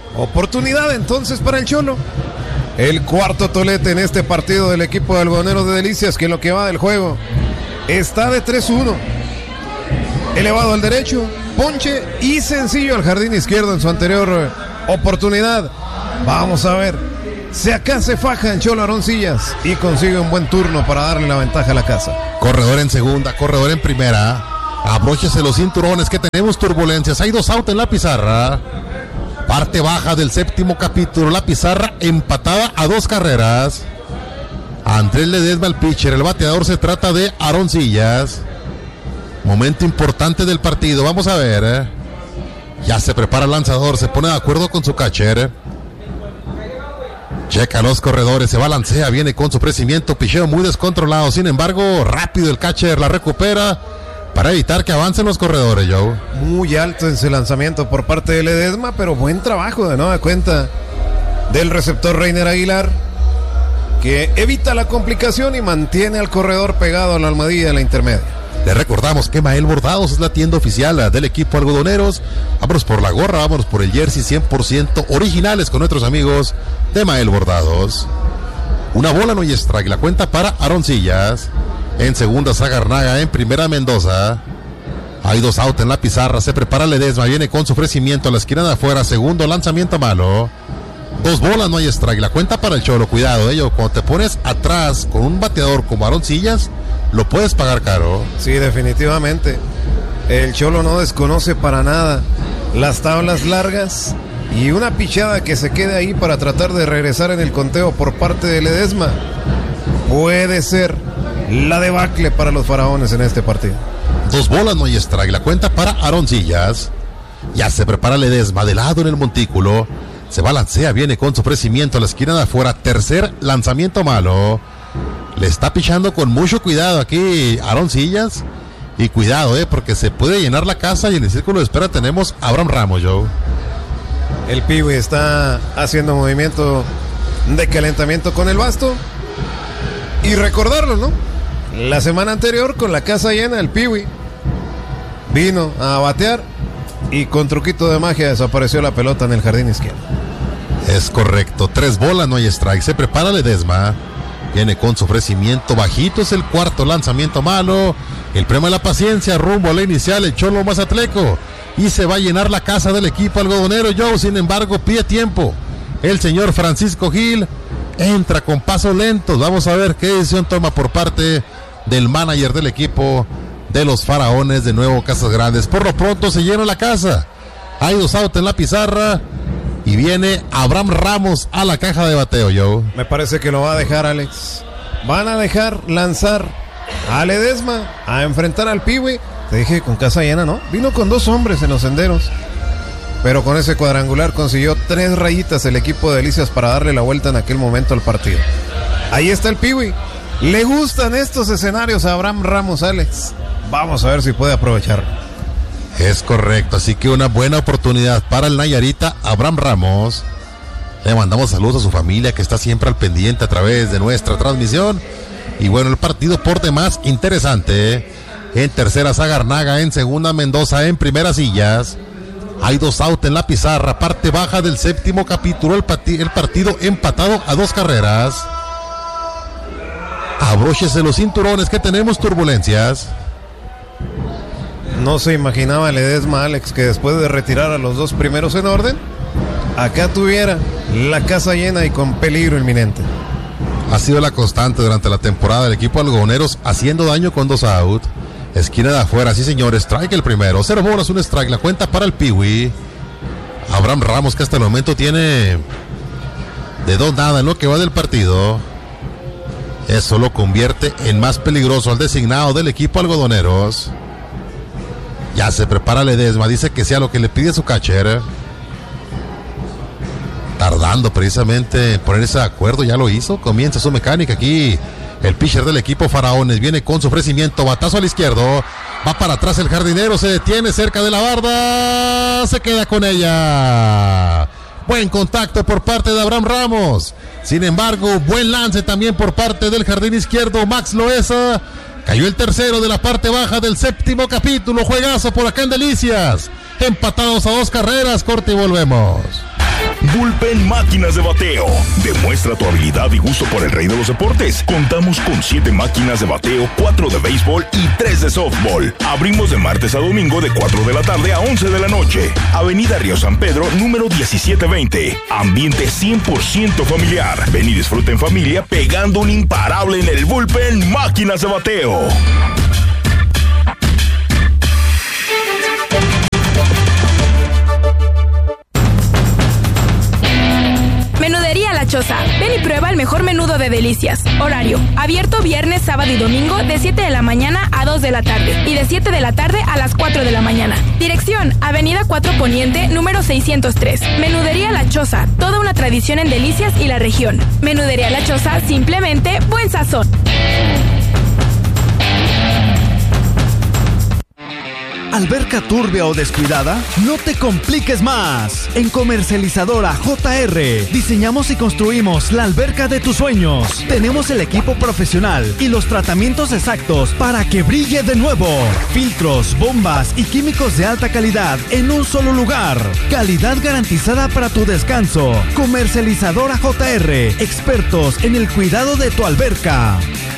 Oportunidad entonces para el Cholo. El cuarto tolete en este partido del equipo de Algodoneros de Delicias, que en lo que va del juego está de tres uno. Elevado al derecho, ponche y sencillo al jardín izquierdo en su anterior oportunidad. Vamos a ver si acá se faja en Cholo Aroncillas y consigue un buen turno para darle la ventaja a la casa. Corredor en segunda, corredor en primera. Abróchese los cinturones que tenemos turbulencias. Hay dos out en la pizarra. Parte baja del séptimo capítulo, la pizarra empatada a dos carreras. Andrés Ledesma el pitcher, el bateador se trata de Aroncillas. Momento importante del partido, vamos a ver. Ya se prepara el lanzador, se pone de acuerdo con su catcher. Checa los corredores, se balancea, viene con su crecimiento, picheo muy descontrolado. Sin embargo, rápido el catcher la recupera para evitar que avancen los corredores, Joe. Muy alto en ese lanzamiento por parte de Ledesma, pero buen trabajo de nueva cuenta del receptor Reiner Aguilar, que evita la complicación y mantiene al corredor pegado a la almohadilla de la intermedia. Le recordamos que Mael Bordados es la tienda oficial del equipo Algodoneros. Vámonos por la gorra, vámonos por el jersey cien por ciento originales con nuestros amigos de Mael Bordados. Una bola, no hay strike, la cuenta para Aroncillas. En segunda Zagarnaga, en primera Mendoza. Hay dos out en la pizarra, se prepara Ledesma, viene con su ofrecimiento a la esquina de afuera, segundo lanzamiento malo. Dos bolas, no hay strike, la cuenta para el Cholo. Cuidado, ello, cuando te pones atrás con un bateador como Aroncillas, lo puedes pagar caro. Sí, definitivamente. El Cholo no desconoce para nada las tablas largas y una pichada que se quede ahí para tratar de regresar en el conteo por parte de Ledesma puede ser la debacle para los faraones en este partido. Dos bolas, no hay strike, la cuenta para Aroncillas. Ya se prepara Ledesma de lado en el montículo, se balancea, viene con su ofrecimiento a la esquina de afuera, tercer lanzamiento malo. Le está pichando con mucho cuidado aquí Aroncillas. Y cuidado, eh, porque se puede llenar la casa. Y en el círculo de espera tenemos a Abraham Ramos, Joe. El Piwi está haciendo movimiento de calentamiento con el basto. Y recordarlo, ¿no? La semana anterior, con la casa llena, el Piwi vino a batear y con truquito de magia desapareció la pelota en el jardín izquierdo. Es correcto, tres bolas, no hay strike. Se prepara Ledesma, viene con su ofrecimiento bajito, es el cuarto lanzamiento malo. El premio de la paciencia, rumbo a la inicial, el Cholo Mazatleco, y se va a llenar la casa del equipo algodonero, Joe. Sin embargo, pide tiempo el señor Francisco Gil, entra con pasos lentos. Vamos a ver qué decisión toma por parte del manager del equipo de los Faraones de Nuevo Casas Grandes. Por lo pronto se llena la casa, hay dos outs en la pizarra y viene Abraham Ramos a la caja de bateo, Joe. Me parece que lo va a dejar, Alex. Van a dejar lanzar a Ledesma a enfrentar al Piwi. Te dije con casa llena, ¿no? Vino con dos hombres en los senderos, pero con ese cuadrangular consiguió tres rayitas el equipo de Delicias para darle la vuelta en aquel momento al partido. Ahí está el Piwi. Le gustan estos escenarios a Abraham Ramos, Alex. Vamos a ver si puede aprovecharlo. Es correcto, así que una buena oportunidad para el Nayarita Abraham Ramos. Le mandamos saludos a su familia que está siempre al pendiente a través de nuestra transmisión. Y bueno, el partido por demás interesante. En tercera Zagarnaga, en segunda Mendoza, en primera Sillas. Hay dos outs en la pizarra, parte baja del séptimo capítulo, el, pati- el partido empatado a dos carreras. Abróchese los cinturones que tenemos turbulencias. No se imaginaba Ledesma, Alex, que después de retirar a los dos primeros en orden, acá tuviera la casa llena y con peligro inminente. Ha sido la constante durante la temporada del equipo algodoneros, haciendo daño con dos outs. Esquina de afuera, sí señor, strike el primero, cero bolas, un strike, la cuenta para el Piwi. Abraham Ramos, que hasta el momento tiene de dos nada en lo que va del partido. Eso lo convierte en más peligroso al designado del equipo algodoneros. Ya se prepara Ledesma, dice que sea lo que le pide su catcher. Tardando precisamente en ponerse de acuerdo, ya lo hizo, comienza su mecánica aquí. El pitcher del equipo Faraones viene con su ofrecimiento, batazo al izquierdo, va para atrás el jardinero, se detiene cerca de la barda, se queda con ella. Buen contacto por parte de Abraham Ramos. Sin embargo, buen lance también por parte del jardín izquierdo, Max Loesa. Cayó el tercero de la parte baja del séptimo capítulo, juegazo por acá en Delicias. Empatados a dos carreras, corte y volvemos. Bullpen Máquinas de Bateo. Demuestra tu habilidad y gusto por el rey de los deportes. Contamos con siete máquinas de bateo, cuatro de béisbol y tres de softball. Abrimos de martes a domingo de cuatro de la tarde a once de la noche. Avenida Río San Pedro, número diecisiete veinte. Ambiente cien por ciento familiar. Ven y disfruta en familia pegando un imparable en el Bullpen Máquinas de Bateo. Menudería La Choza. Ven y prueba el mejor menudo de delicias. Horario: abierto viernes, sábado y domingo de siete de la mañana a dos de la tarde y de siete de la tarde a las cuatro de la mañana. Dirección: Avenida cuatro Poniente, número seiscientos tres. Menudería La Choza. Toda una tradición en delicias y la región. Menudería La Choza, simplemente buen sazón. ¿Alberca turbia o descuidada? No te compliques más. En Comercializadora J R diseñamos y construimos la alberca de tus sueños. Tenemos el equipo profesional y los tratamientos exactos para que brille de nuevo. Filtros, bombas y químicos de alta calidad en un solo lugar. Calidad garantizada para tu descanso. Comercializadora J R, expertos en el cuidado de tu alberca.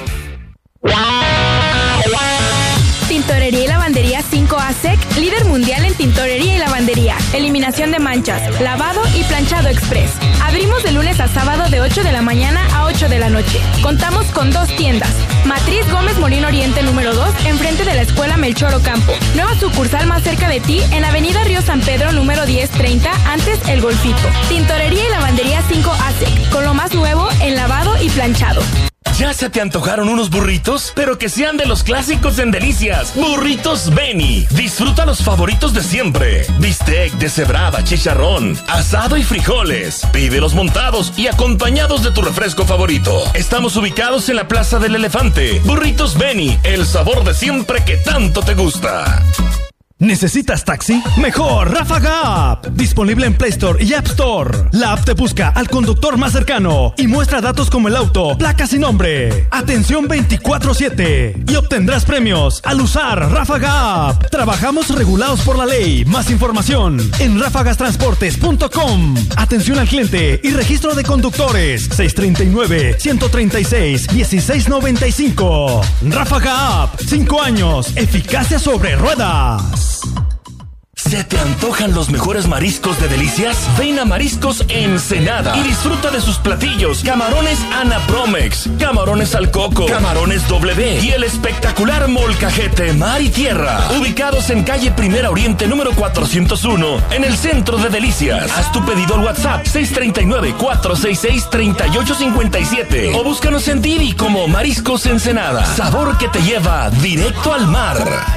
Tintorería y lavandería cinco A S E C, líder mundial en tintorería y lavandería, eliminación de manchas, lavado y planchado express. Abrimos de lunes a sábado de ocho de la mañana a ocho de la noche. Contamos con dos tiendas. Matriz Gómez Molino Oriente número dos, enfrente de la Escuela Melchor Ocampo. Nueva sucursal más cerca de ti en Avenida Río San Pedro número diez treinta, antes El Golfito. Tintorería y lavandería cinco A S E C, con lo más nuevo en lavado y planchado. ¿Ya se te antojaron unos burritos? Pero que sean de los clásicos en Delicias. Burritos Beni. Disfruta los favoritos de siempre. Bistec, deshebrada, chicharrón, asado y frijoles. Pídelos montados y acompañados de tu refresco favorito. Estamos ubicados en la Plaza del Elefante. Burritos Beni, el sabor de siempre que tanto te gusta. ¿Necesitas taxi? Mejor Ráfaga App. Disponible en Play Store y App Store. La app te busca al conductor más cercano y muestra datos como el auto, placas y nombre. Atención veinticuatro siete. Y obtendrás premios al usar Ráfaga App. Trabajamos regulados por la ley. Más información en ráfagas transportes punto com. Atención al cliente y registro de conductores. seis tres nueve, uno tres seis, uno seis nueve cinco. Ráfaga App. Cinco años. Eficacia sobre ruedas. ¿Se te antojan los mejores mariscos de Delicias? Ven a Mariscos Ensenada y disfruta de sus platillos: camarones Anapromex, camarones al coco, camarones W y el espectacular molcajete mar y tierra. Ubicados en calle Primera Oriente número cuatrocientos uno, en el centro de Delicias. Haz tu pedido al WhatsApp seis tres nueve, cuatro seis seis, tres ocho cinco siete o búscanos en Didi como Mariscos Ensenada. Sabor que te lleva directo al mar.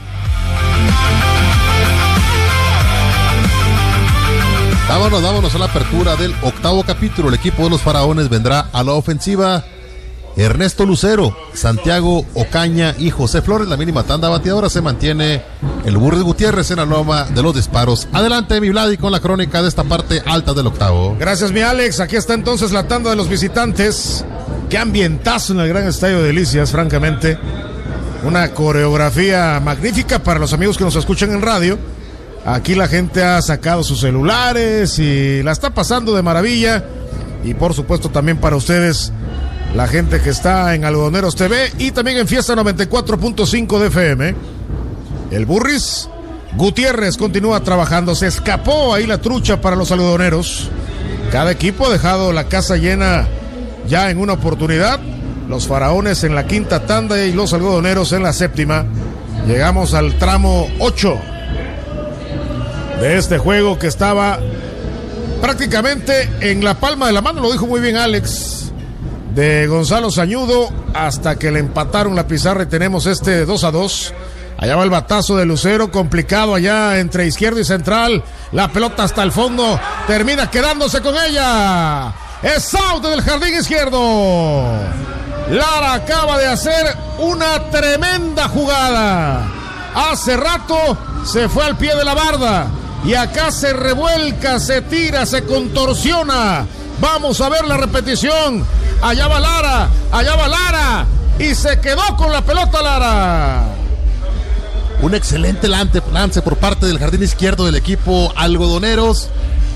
Vámonos, vámonos a la apertura del octavo capítulo. El equipo de los Faraones vendrá a la ofensiva. Ernesto Lucero, Santiago Ocaña y José Flores. La mínima tanda bateadora se mantiene el Burris Gutiérrez en la loma de los disparos. Adelante, mi Vladi, con la crónica de esta parte alta del octavo. Gracias, mi Alex. Aquí está entonces la tanda de los visitantes. Qué ambientazo en el gran estadio de Delicias, francamente. Una coreografía magnífica para los amigos que nos escuchan en radio. Aquí la gente ha sacado sus celulares y la está pasando de maravilla. Y por supuesto también para ustedes, la gente que está en Algodoneros T V y también en Fiesta noventa y cuatro punto cinco de F M. El Burris Gutiérrez continúa trabajando. Se escapó ahí la trucha para los algodoneros. Cada equipo ha dejado la casa llena ya en una oportunidad. Los Faraones en la quinta tanda y los algodoneros en la séptima. Llegamos al tramo ocho de este juego que estaba prácticamente en la palma de la mano, lo dijo muy bien Alex, de Gonzalo Sañudo, hasta que le empataron la pizarra y tenemos este dos a dos. Allá va el batazo de Lucero, complicado allá entre izquierdo y central, la pelota hasta el fondo, termina quedándose con ella, es out del jardín izquierdo. Lara acaba de hacer una tremenda jugada, hace rato se fue al pie de la barda y acá se revuelca, se tira, se contorsiona. Vamos a ver la repetición. Allá va Lara, allá va Lara y se quedó con la pelota Lara. Un excelente lance por parte del jardín izquierdo del equipo algodoneros.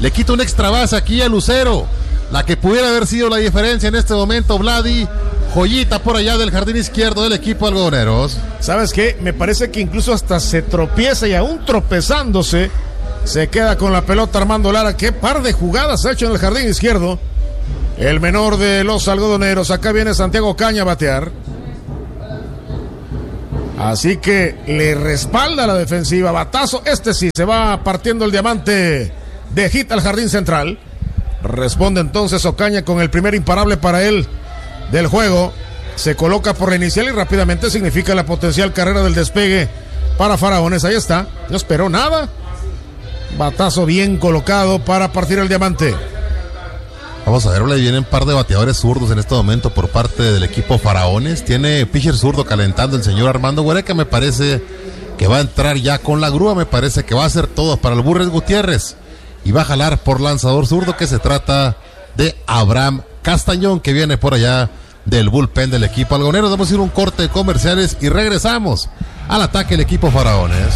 le quita un extra base aquí a Lucero, la que pudiera haber sido la diferencia en este momento. Vladi, joyita por allá del jardín izquierdo del equipo algodoneros. ¿Sabes qué? Me parece que incluso hasta se tropieza y aún tropezándose se queda con la pelota Armando Lara. Qué par de jugadas ha hecho en el jardín izquierdo el menor de los algodoneros. Acá viene Santiago Caña a batear. Así que le respalda la defensiva. Batazo, este sí, se va partiendo el diamante de hit al jardín central. Responde entonces Ocaña con el primer imparable para él del juego. Se coloca por la inicial y rápidamente significa la potencial carrera del despegue para Faraones. Ahí está, no esperó nada. Batazo bien colocado para partir el diamante. Vamos a ver, le vienen un par de bateadores zurdos en este momento por parte del equipo Faraones. Tiene pitcher zurdo calentando el señor Armando Huereca. Me parece que va a entrar ya con la grúa. Me parece que va a hacer todo para el Burres Gutiérrez. Y va a jalar por lanzador zurdo, que se trata de Abraham Castañón, que viene por allá del bullpen del equipo algonero. Vamos a ir a un corte de comerciales y regresamos al ataque del equipo Faraones.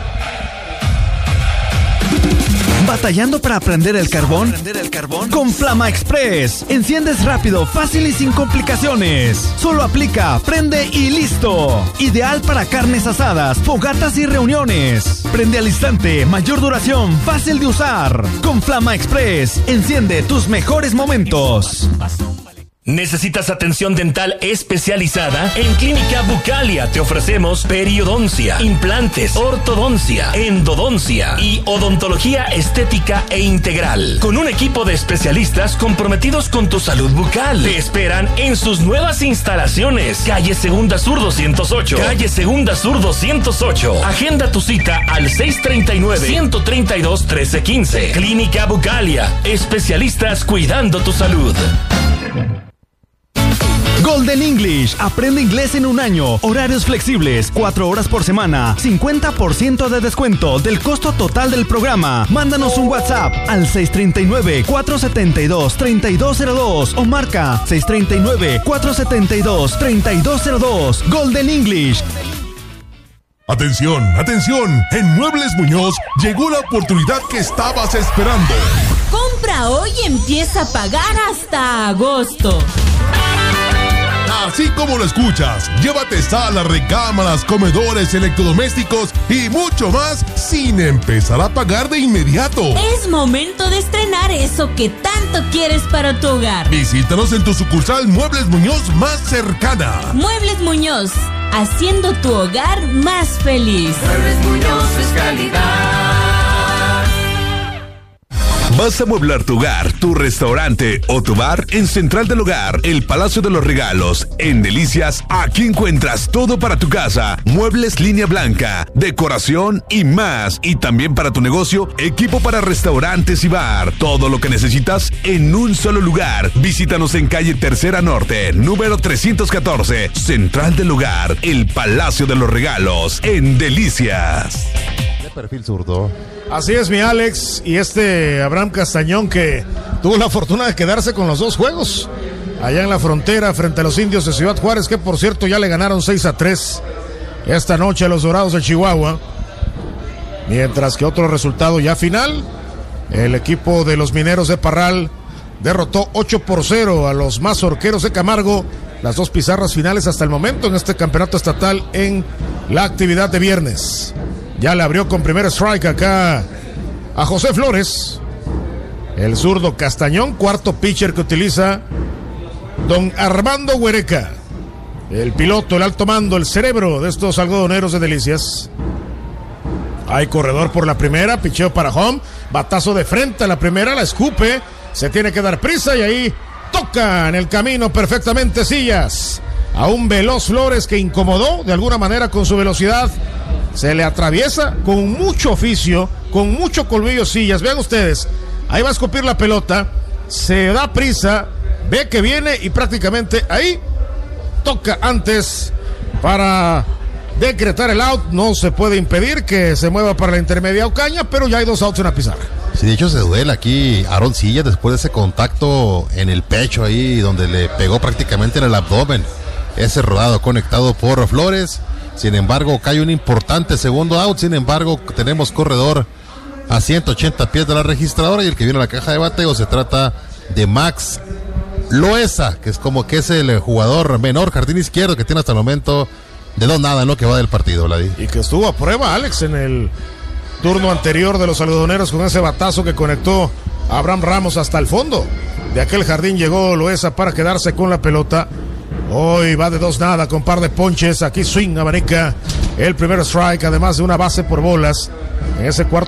¿Batallando para prender el carbón? Con Flama Express. Enciendes rápido, fácil y sin complicaciones. Solo aplica, prende y listo. Ideal para carnes asadas, fogatas y reuniones. Prende al instante, mayor duración, fácil de usar. Con Flama Express, enciende tus mejores momentos. ¿Necesitas atención dental especializada? En Clínica Bucalia te ofrecemos periodoncia, implantes, ortodoncia, endodoncia y odontología estética e integral. Con un equipo de especialistas comprometidos con tu salud bucal. Te esperan en sus nuevas instalaciones. Calle Segunda Sur doscientos ocho. Calle Segunda Sur doscientos ocho. Agenda tu cita al seis treinta y nueve, ciento treinta y dos, trece quince. Clínica Bucalia. Especialistas cuidando tu salud. Golden English, aprende inglés en un año, horarios flexibles, cuatro horas por semana, cincuenta por ciento de descuento del costo total del programa. Mándanos un WhatsApp al seis treinta y nueve, cuatro setenta y dos, treinta y dos cero dos o marca seis treinta y nueve, cuatro setenta y dos, treinta y dos cero dos. Golden English. Atención, atención, en Muebles Muñoz llegó la oportunidad que estabas esperando. Compra hoy y empieza a pagar hasta agosto. Así como lo escuchas, llévate sala, recámaras, comedores, electrodomésticos y mucho más sin empezar a pagar de inmediato. Es momento de estrenar eso que tanto quieres para tu hogar. Visítanos en tu sucursal Muebles Muñoz más cercana. Muebles Muñoz, haciendo tu hogar más feliz. Muebles Muñoz es calidad. ¿Vas a amueblar tu hogar, tu restaurante o tu bar? En Central del Hogar, el Palacio de los Regalos, en Delicias, aquí encuentras todo para tu casa. Muebles línea blanca, decoración y más. Y también para tu negocio, equipo para restaurantes y bar. Todo lo que necesitas en un solo lugar. Visítanos en calle Tercera Norte, número trescientos catorce. Central del Hogar, el Palacio de los Regalos, en Delicias. De perfil zurdo. Así es, mi Alex, y este Abraham Castañón, que tuvo la fortuna de quedarse con los dos juegos allá en la frontera frente a los Indios de Ciudad Juárez, que por cierto ya le ganaron seis a tres esta noche a los Dorados de Chihuahua, mientras que otro resultado ya final, el equipo de los Mineros de Parral derrotó ocho por cero a los Mazorqueros de Camargo. Las dos pizarras finales hasta el momento en este campeonato estatal en la actividad de viernes. Ya le abrió con primer strike acá a José Flores, el zurdo Castañón, cuarto pitcher que utiliza don Armando Huereca, el piloto, el alto mando, el cerebro de estos algodoneros de Delicias. Hay corredor por la primera, picheo para home, batazo de frente a la primera, la escupe, se tiene que dar prisa y ahí toca en el camino perfectamente Sillas a un veloz Flores que incomodó de alguna manera con su velocidad. Se le atraviesa con mucho oficio, con mucho colmillo Sillas. Vean ustedes, ahí va a escupir la pelota, se da prisa, ve que viene y prácticamente ahí toca antes para decretar el out. No se puede impedir que se mueva para la intermedia Ocaña, pero ya hay dos outs en la pizarra. Sí, de hecho se duele aquí Aaron Sillas después de ese contacto en el pecho ahí donde le pegó prácticamente en el abdomen. Ese rodado conectado por Flores. Sin embargo, cae un importante segundo out. Sin embargo, tenemos corredor a ciento ochenta pies de la registradora, y el que viene a la caja de bateo se trata de Max Loesa, que es como que es el jugador menor, jardín izquierdo, que tiene hasta el momento de dos nada en lo que va del partido, Vladi. Y que estuvo a prueba, Alex, en el turno anterior de los algodoneros con ese batazo que conectó a Abraham Ramos hasta el fondo. De aquel jardín llegó Loesa para quedarse con la pelota. Hoy va de dos nada con par de ponches. Aquí swing abanica el primer strike, además de una base por bolas en ese cuarto